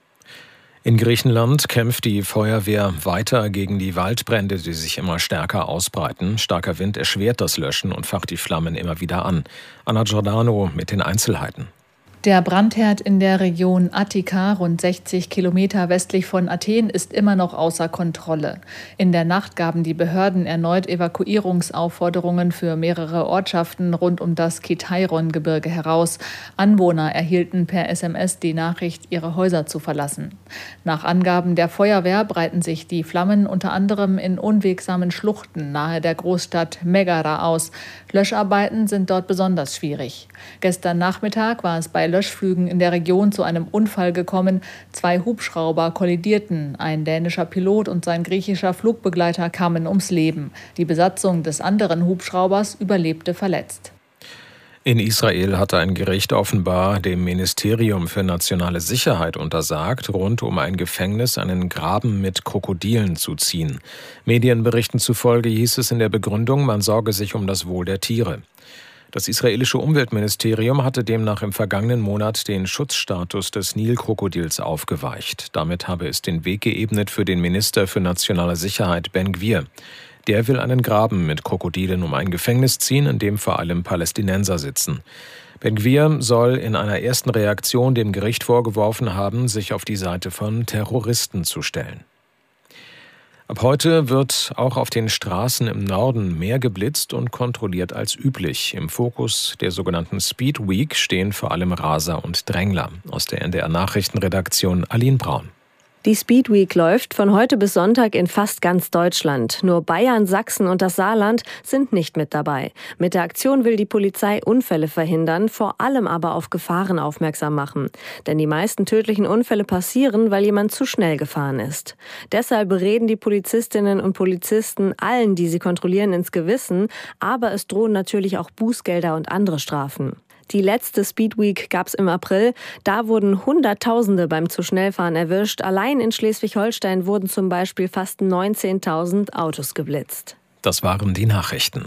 In Griechenland kämpft die Feuerwehr weiter gegen die Waldbrände, die sich immer stärker ausbreiten. Starker Wind erschwert das Löschen und facht die Flammen immer wieder an. Anna Giordano mit den Einzelheiten. Der Brandherd in der Region Attika, rund 60 Kilometer westlich von Athen, ist immer noch außer Kontrolle. In der Nacht gaben die Behörden erneut Evakuierungsaufforderungen für mehrere Ortschaften rund um das Kitairon-Gebirge heraus. Anwohner erhielten per SMS die Nachricht, ihre Häuser zu verlassen. Nach Angaben der Feuerwehr breiten sich die Flammen unter anderem in unwegsamen Schluchten nahe der Großstadt Megara aus. Löscharbeiten sind dort besonders schwierig. Gestern Nachmittag war es bei Löschflügen in der Region zu einem Unfall gekommen. 2 Hubschrauber kollidierten. Ein dänischer Pilot und sein griechischer Flugbegleiter kamen ums Leben. Die Besatzung des anderen Hubschraubers überlebte verletzt. In Israel hatte ein Gericht offenbar dem Ministerium für nationale Sicherheit untersagt, rund um ein Gefängnis einen Graben mit Krokodilen zu ziehen. Medienberichten zufolge hieß es in der Begründung, man sorge sich um das Wohl der Tiere. Das israelische Umweltministerium hatte demnach im vergangenen Monat den Schutzstatus des Nilkrokodils aufgeweicht. Damit habe es den Weg geebnet für den Minister für nationale Sicherheit Ben Gvir. Der will einen Graben mit Krokodilen um ein Gefängnis ziehen, in dem vor allem Palästinenser sitzen. Ben Gvir soll in einer ersten Reaktion dem Gericht vorgeworfen haben, sich auf die Seite von Terroristen zu stellen. Ab heute wird auch auf den Straßen im Norden mehr geblitzt und kontrolliert als üblich. Im Fokus der sogenannten Speed Week stehen vor allem Raser und Drängler. Aus der NDR-Nachrichtenredaktion Aline Braun. Die Speed Week läuft von heute bis Sonntag in fast ganz Deutschland. Nur Bayern, Sachsen und das Saarland sind nicht mit dabei. Mit der Aktion will die Polizei Unfälle verhindern, vor allem aber auf Gefahren aufmerksam machen. Denn die meisten tödlichen Unfälle passieren, weil jemand zu schnell gefahren ist. Deshalb bereden die Polizistinnen und Polizisten allen, die sie kontrollieren, ins Gewissen. Aber es drohen natürlich auch Bußgelder und andere Strafen. Die letzte Speed Week gab es im April. Da wurden Hunderttausende beim zu schnell fahren erwischt. Allein in Schleswig-Holstein wurden zum Beispiel fast 19.000 Autos geblitzt. Das waren die Nachrichten.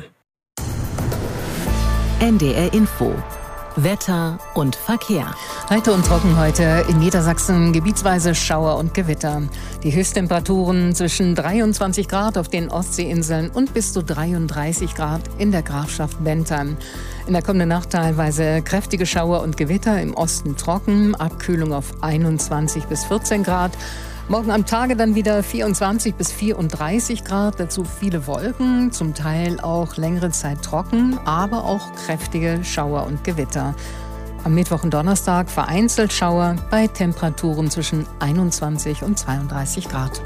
NDR Info. Wetter und Verkehr. Heiter und trocken heute. In Niedersachsen gebietsweise Schauer und Gewitter. Die Höchsttemperaturen zwischen 23 Grad auf den Ostseeinseln und bis zu 33 Grad in der Grafschaft Bentheim. In der kommenden Nacht teilweise kräftige Schauer und Gewitter, im Osten trocken, Abkühlung auf 21 bis 14 Grad. Morgen am Tage dann wieder 24 bis 34 Grad, dazu viele Wolken, zum Teil auch längere Zeit trocken, aber auch kräftige Schauer und Gewitter. Am Mittwoch und Donnerstag vereinzelt Schauer bei Temperaturen zwischen 21 und 32 Grad.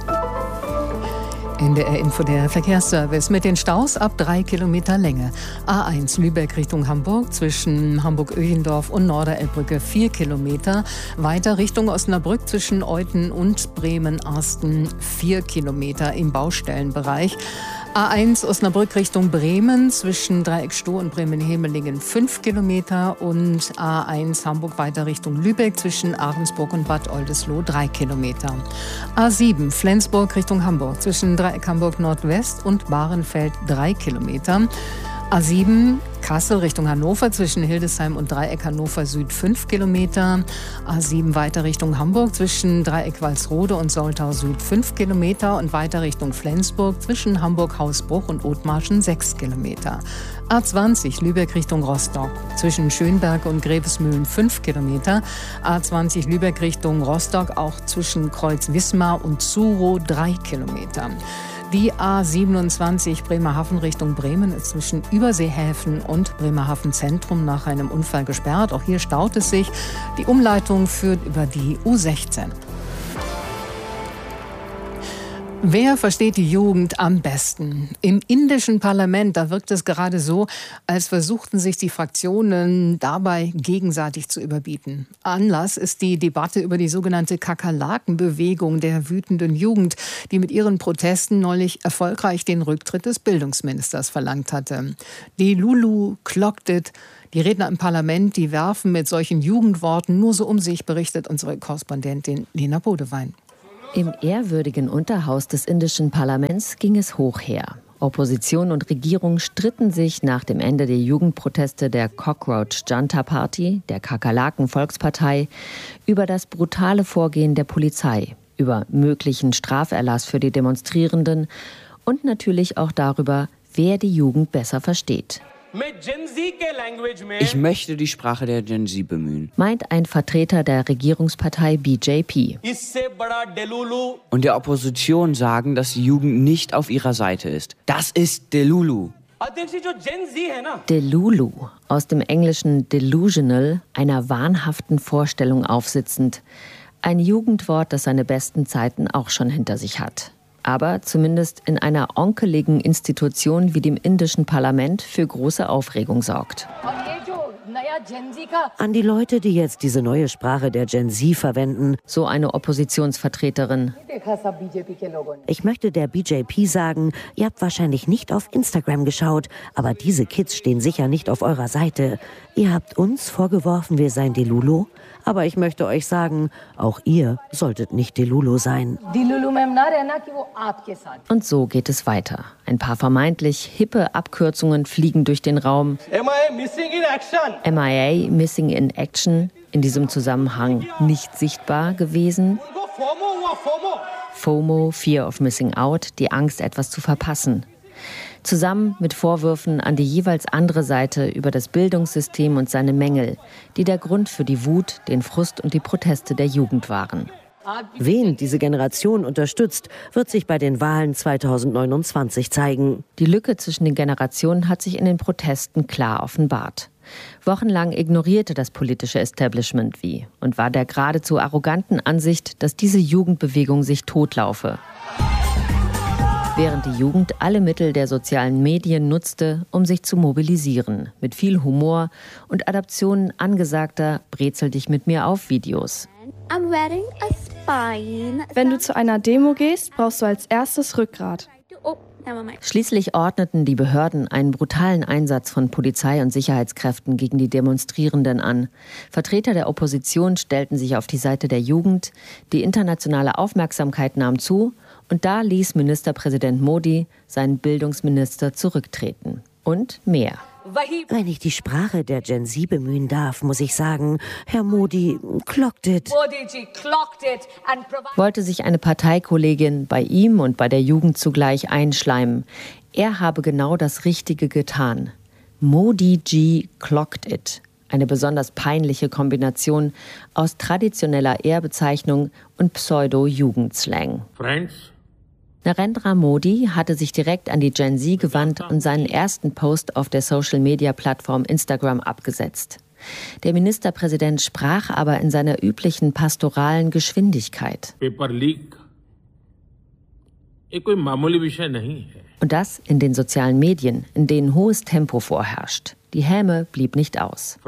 NDR Info, der Verkehrsservice mit den Staus ab 3 Kilometer Länge. A1 Lübeck Richtung Hamburg zwischen Hamburg-Öhlendorf und Norderelbbrücke 4 Kilometer. Weiter Richtung Osnabrück zwischen Euthen und Bremen-Arsten 4 Kilometer im Baustellenbereich. A1 Osnabrück Richtung Bremen zwischen Dreieckstoh und Bremen-Hemelingen 5 Kilometer und A1 Hamburg weiter Richtung Lübeck zwischen Ahrensburg und Bad Oldesloe 3 Kilometer. A7 Flensburg Richtung Hamburg zwischen Dreieck Hamburg Nordwest und Bahrenfeld 3 Kilometer. A7 Kassel Richtung Hannover zwischen Hildesheim und Dreieck Hannover Süd 5 Kilometer. A7 weiter Richtung Hamburg zwischen Dreieck Walsrode und Soltau Süd 5 Kilometer und weiter Richtung Flensburg zwischen Hamburg Hausbruch und Othmarschen 6 Kilometer. A20 Lübeck Richtung Rostock zwischen Schönberg und Grevesmühlen 5 Kilometer. A20 Lübeck Richtung Rostock auch zwischen Kreuz Wismar und Zuro 3 Kilometer. Die A27 Bremerhaven Richtung Bremen ist zwischen Überseehäfen und Bremerhaven Zentrum nach einem Unfall gesperrt. Auch hier staut es sich. Die Umleitung führt über die U16. Wer versteht die Jugend am besten? Im indischen Parlament, da wirkt es gerade so, als versuchten sich die Fraktionen dabei gegenseitig zu überbieten. Anlass ist die Debatte über die sogenannte Kakerlaken-Bewegung der wütenden Jugend, die mit ihren Protesten neulich erfolgreich den Rücktritt des Bildungsministers verlangt hatte. Delulu, clocked it. Die Redner im Parlament, die werfen mit solchen Jugendworten nur so um sich, berichtet unsere Korrespondentin Lena Bodewein. Im ehrwürdigen Unterhaus des indischen Parlaments ging es hoch her. Opposition und Regierung stritten sich nach dem Ende der Jugendproteste der Cockroach Janta Party, der Kakerlaken-Volkspartei, über das brutale Vorgehen der Polizei, über möglichen Straferlass für die Demonstrierenden und natürlich auch darüber, wer die Jugend besser versteht. Ich möchte die Sprache der Gen Z bemühen, meint ein Vertreter der Regierungspartei BJP. Und der Opposition sagen, dass die Jugend nicht auf ihrer Seite ist. Das ist Delulu. Delulu, aus dem englischen delusional, einer wahnhaften Vorstellung aufsitzend. Ein Jugendwort, das seine besten Zeiten auch schon hinter sich hat. Aber zumindest in einer onkeligen Institution wie dem indischen Parlament für große Aufregung sorgt. An die Leute, die jetzt diese neue Sprache der Gen Z verwenden, so eine Oppositionsvertreterin. Ich möchte der BJP sagen, ihr habt wahrscheinlich nicht auf Instagram geschaut, aber diese Kids stehen sicher nicht auf eurer Seite. Ihr habt uns vorgeworfen, wir seien Delulu, aber ich möchte euch sagen, auch ihr solltet nicht Delulu sein. Und so geht es weiter. Ein paar vermeintlich hippe Abkürzungen fliegen durch den Raum. MIA, Missing in Action, in diesem Zusammenhang nicht sichtbar gewesen. FOMO, Fear of Missing Out, die Angst, etwas zu verpassen. Zusammen mit Vorwürfen an die jeweils andere Seite über das Bildungssystem und seine Mängel, die der Grund für die Wut, den Frust und die Proteste der Jugend waren. Wen diese Generation unterstützt, wird sich bei den Wahlen 2029 zeigen. Die Lücke zwischen den Generationen hat sich in den Protesten klar offenbart. Wochenlang ignorierte das politische Establishment wie und war der geradezu arroganten Ansicht, dass diese Jugendbewegung sich totlaufe. Während die Jugend alle Mittel der sozialen Medien nutzte, um sich zu mobilisieren, mit viel Humor und Adaptionen angesagter Brezel dich mit mir auf Videos. Wenn du zu einer Demo gehst, brauchst du als erstes Rückgrat. Schließlich ordneten die Behörden einen brutalen Einsatz von Polizei und Sicherheitskräften gegen die Demonstrierenden an. Vertreter der Opposition stellten sich auf die Seite der Jugend, die internationale Aufmerksamkeit nahm zu und da ließ Ministerpräsident Modi seinen Bildungsminister zurücktreten. Und mehr. Wenn ich die Sprache der Gen Z bemühen darf, muss ich sagen, Herr Modi, clocked it. Wollte sich eine Parteikollegin bei ihm und bei der Jugend zugleich einschleimen. Er habe genau das Richtige getan. Modi Ji clocked it. Eine besonders peinliche Kombination aus traditioneller Ehrbezeichnung und Pseudo-Jugendslang. Narendra Modi hatte sich direkt an die Gen Z gewandt und seinen ersten Post auf der Social-Media-Plattform Instagram abgesetzt. Der Ministerpräsident sprach aber in seiner üblichen pastoralen Geschwindigkeit. Und das in den sozialen Medien, in denen hohes Tempo vorherrscht. Die Häme blieb nicht aus.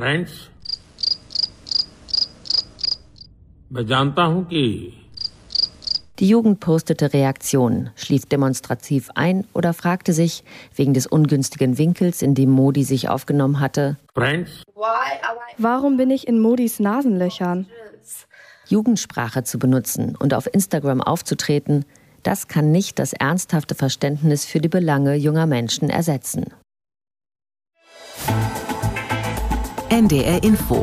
Die Jugend postete Reaktionen, schlief demonstrativ ein oder fragte sich, wegen des ungünstigen Winkels, in dem Modi sich aufgenommen hatte, warum bin ich in Modis Nasenlöchern? Jugendsprache zu benutzen und auf Instagram aufzutreten, das kann nicht das ernsthafte Verständnis für die Belange junger Menschen ersetzen. NDR Info.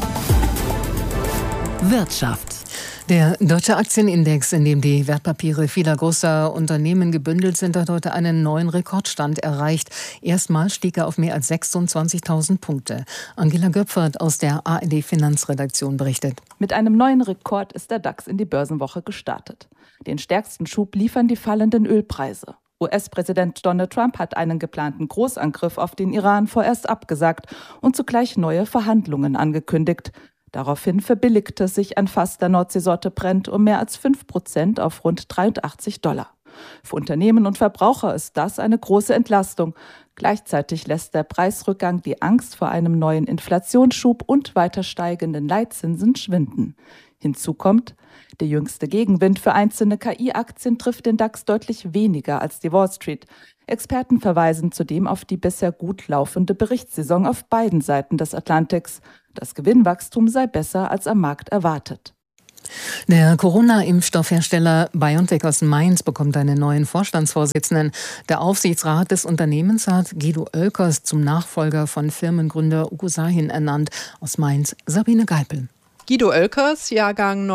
Wirtschaft. Der deutsche Aktienindex, in dem die Wertpapiere vieler großer Unternehmen gebündelt sind, hat heute einen neuen Rekordstand erreicht. Erstmals stieg er auf mehr als 26.000 Punkte. Angela Göpfert aus der ARD-Finanzredaktion berichtet. Mit einem neuen Rekord ist der DAX in die Börsenwoche gestartet. Den stärksten Schub liefern die fallenden Ölpreise. US-Präsident Donald Trump hat einen geplanten Großangriff auf den Iran vorerst abgesagt und zugleich neue Verhandlungen angekündigt. Daraufhin verbilligte sich ein Fass der Nordseesorte Brent um mehr als 5% auf rund $83. Für Unternehmen und Verbraucher ist das eine große Entlastung. Gleichzeitig lässt der Preisrückgang die Angst vor einem neuen Inflationsschub und weiter steigenden Leitzinsen schwinden. Hinzu kommt, der jüngste Gegenwind für einzelne KI-Aktien trifft den DAX deutlich weniger als die Wall Street. Experten verweisen zudem auf die bisher gut laufende Berichtssaison auf beiden Seiten des Atlantiks. Das Gewinnwachstum sei besser als am Markt erwartet. Der Corona-Impfstoffhersteller BioNTech aus Mainz bekommt einen neuen Vorstandsvorsitzenden. Der Aufsichtsrat des Unternehmens hat Guido Oelkers zum Nachfolger von Firmengründer Ugo Sahin ernannt. Aus Mainz Sabine Geipel. Guido Oelkers, Jahrgang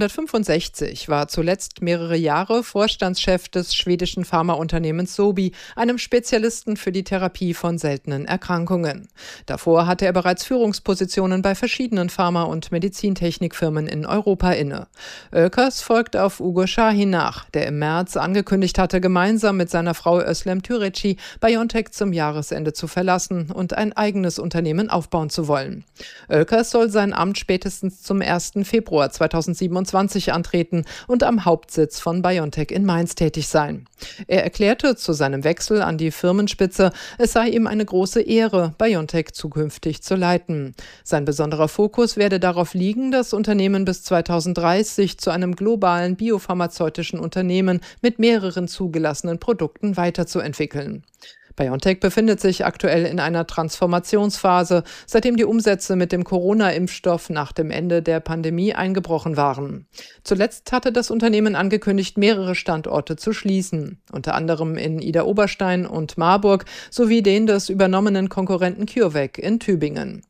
1965, war zuletzt mehrere Jahre Vorstandschef des schwedischen Pharmaunternehmens Sobi, einem Spezialisten für die Therapie von seltenen Erkrankungen. Davor hatte er bereits Führungspositionen bei verschiedenen Pharma- und Medizintechnikfirmen in Europa inne. Oelkers folgt auf Ugo Sahin nach, der im März angekündigt hatte, gemeinsam mit seiner Frau Özlem Türeci BioNTech zum Jahresende zu verlassen und ein eigenes Unternehmen aufbauen zu wollen. Oelkers soll sein Amt spätestens zum 1. Februar 2027 antreten und am Hauptsitz von BioNTech in Mainz tätig sein. Er erklärte zu seinem Wechsel an die Firmenspitze, es sei ihm eine große Ehre, BioNTech zukünftig zu leiten. Sein besonderer Fokus werde darauf liegen, das Unternehmen bis 2030 zu einem globalen biopharmazeutischen Unternehmen mit mehreren zugelassenen Produkten weiterzuentwickeln. BioNTech befindet sich aktuell in einer Transformationsphase, seitdem die Umsätze mit dem Corona-Impfstoff nach dem Ende der Pandemie eingebrochen waren. Zuletzt hatte das Unternehmen angekündigt, mehrere Standorte zu schließen, unter anderem in Idar-Oberstein und Marburg sowie den des übernommenen Konkurrenten CureVac in Tübingen.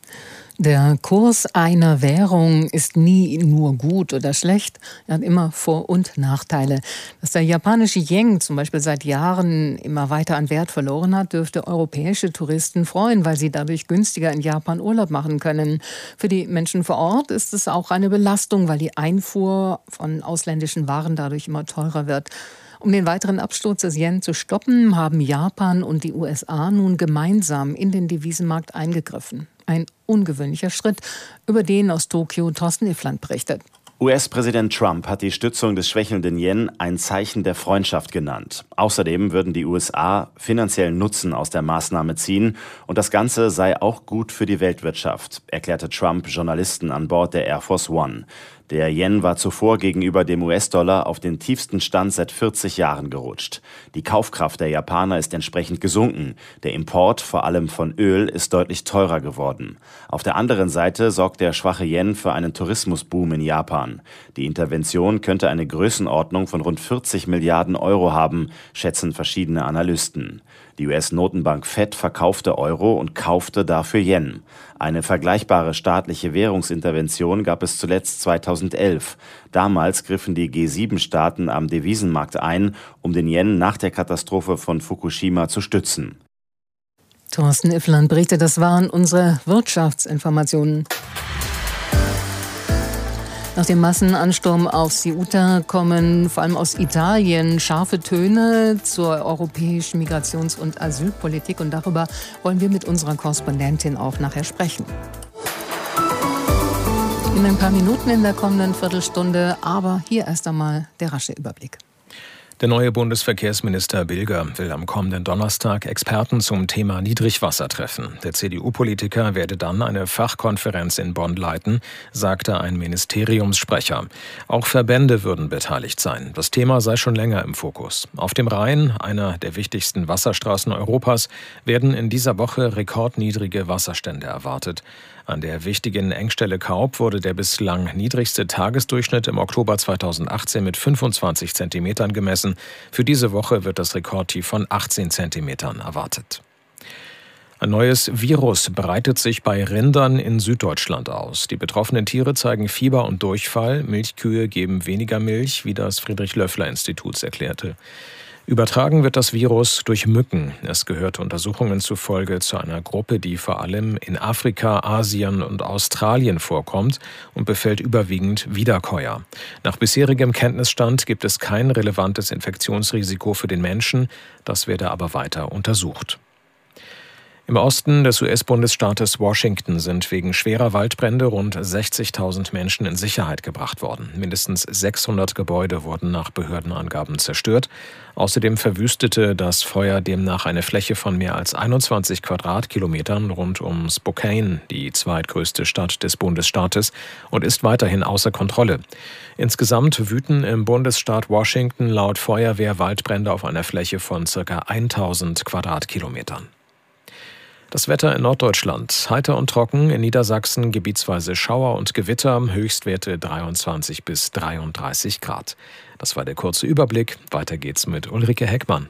Der Kurs einer Währung ist nie nur gut oder schlecht. Er hat immer Vor- und Nachteile. Dass der japanische Yen zum Beispiel seit Jahren immer weiter an Wert verloren hat, dürfte europäische Touristen freuen, weil sie dadurch günstiger in Japan Urlaub machen können. Für die Menschen vor Ort ist es auch eine Belastung, weil die Einfuhr von ausländischen Waren dadurch immer teurer wird. Um den weiteren Absturz des Yen zu stoppen, haben Japan und die USA nun gemeinsam in den Devisenmarkt eingegriffen. Ein ungewöhnlicher Schritt, über den aus Tokio Thorsten Iffland berichtet. US-Präsident Trump hat die Stützung des schwächelnden Yen ein Zeichen der Freundschaft genannt. Außerdem würden die USA finanziellen Nutzen aus der Maßnahme ziehen und das Ganze sei auch gut für die Weltwirtschaft, erklärte Trump Journalisten an Bord der Air Force One. Der Yen war zuvor gegenüber dem US-Dollar auf den tiefsten Stand seit 40 Jahren gerutscht. Die Kaufkraft der Japaner ist entsprechend gesunken. Der Import, vor allem von Öl, ist deutlich teurer geworden. Auf der anderen Seite sorgt der schwache Yen für einen Tourismusboom in Japan. Die Intervention könnte eine Größenordnung von rund 40 Milliarden Euro haben, schätzen verschiedene Analysten. Die US-Notenbank Fed verkaufte Euro und kaufte dafür Yen. Eine vergleichbare staatliche Währungsintervention gab es zuletzt 2011. Damals griffen die G7-Staaten am Devisenmarkt ein, um den Yen nach der Katastrophe von Fukushima zu stützen. Thorsten Iffland berichtet, das waren unsere Wirtschaftsinformationen. Nach dem Massenansturm auf Ceuta kommen vor allem aus Italien scharfe Töne zur europäischen Migrations- und Asylpolitik. Und darüber wollen wir mit unserer Korrespondentin auch nachher sprechen. In ein paar Minuten in der kommenden Viertelstunde, aber hier erst einmal der rasche Überblick. Der neue Bundesverkehrsminister Bilger will am kommenden Donnerstag Experten zum Thema Niedrigwasser treffen. Der CDU-Politiker werde dann eine Fachkonferenz in Bonn leiten, sagte ein Ministeriumssprecher. Auch Verbände würden beteiligt sein. Das Thema sei schon länger im Fokus. Auf dem Rhein, einer der wichtigsten Wasserstraßen Europas, werden in dieser Woche rekordniedrige Wasserstände erwartet. An der wichtigen Engstelle Kaub wurde der bislang niedrigste Tagesdurchschnitt im Oktober 2018 mit 25 Zentimetern gemessen. Für diese Woche wird das Rekordtief von 18 Zentimetern erwartet. Ein neues Virus breitet sich bei Rindern in Süddeutschland aus. Die betroffenen Tiere zeigen Fieber und Durchfall. Milchkühe geben weniger Milch, wie das Friedrich-Löffler-Institut erklärte. Übertragen wird das Virus durch Mücken. Es gehört Untersuchungen zufolge zu einer Gruppe, die vor allem in Afrika, Asien und Australien vorkommt und befällt überwiegend Wiederkäuer. Nach bisherigem Kenntnisstand gibt es kein relevantes Infektionsrisiko für den Menschen. Das werde aber weiter untersucht. Im Osten des US-Bundesstaates Washington sind wegen schwerer Waldbrände rund 60.000 Menschen in Sicherheit gebracht worden. Mindestens 600 Gebäude wurden nach Behördenangaben zerstört. Außerdem verwüstete das Feuer demnach eine Fläche von mehr als 21 Quadratkilometern rund um Spokane, die zweitgrößte Stadt des Bundesstaates, und ist weiterhin außer Kontrolle. Insgesamt wüten im Bundesstaat Washington laut Feuerwehr Waldbrände auf einer Fläche von ca. 1000 Quadratkilometern. Das Wetter in Norddeutschland: heiter und trocken, in Niedersachsen gebietsweise Schauer und Gewitter, Höchstwerte 23 bis 33 Grad. Das war der kurze Überblick. Weiter geht's mit Ulrike Heckmann.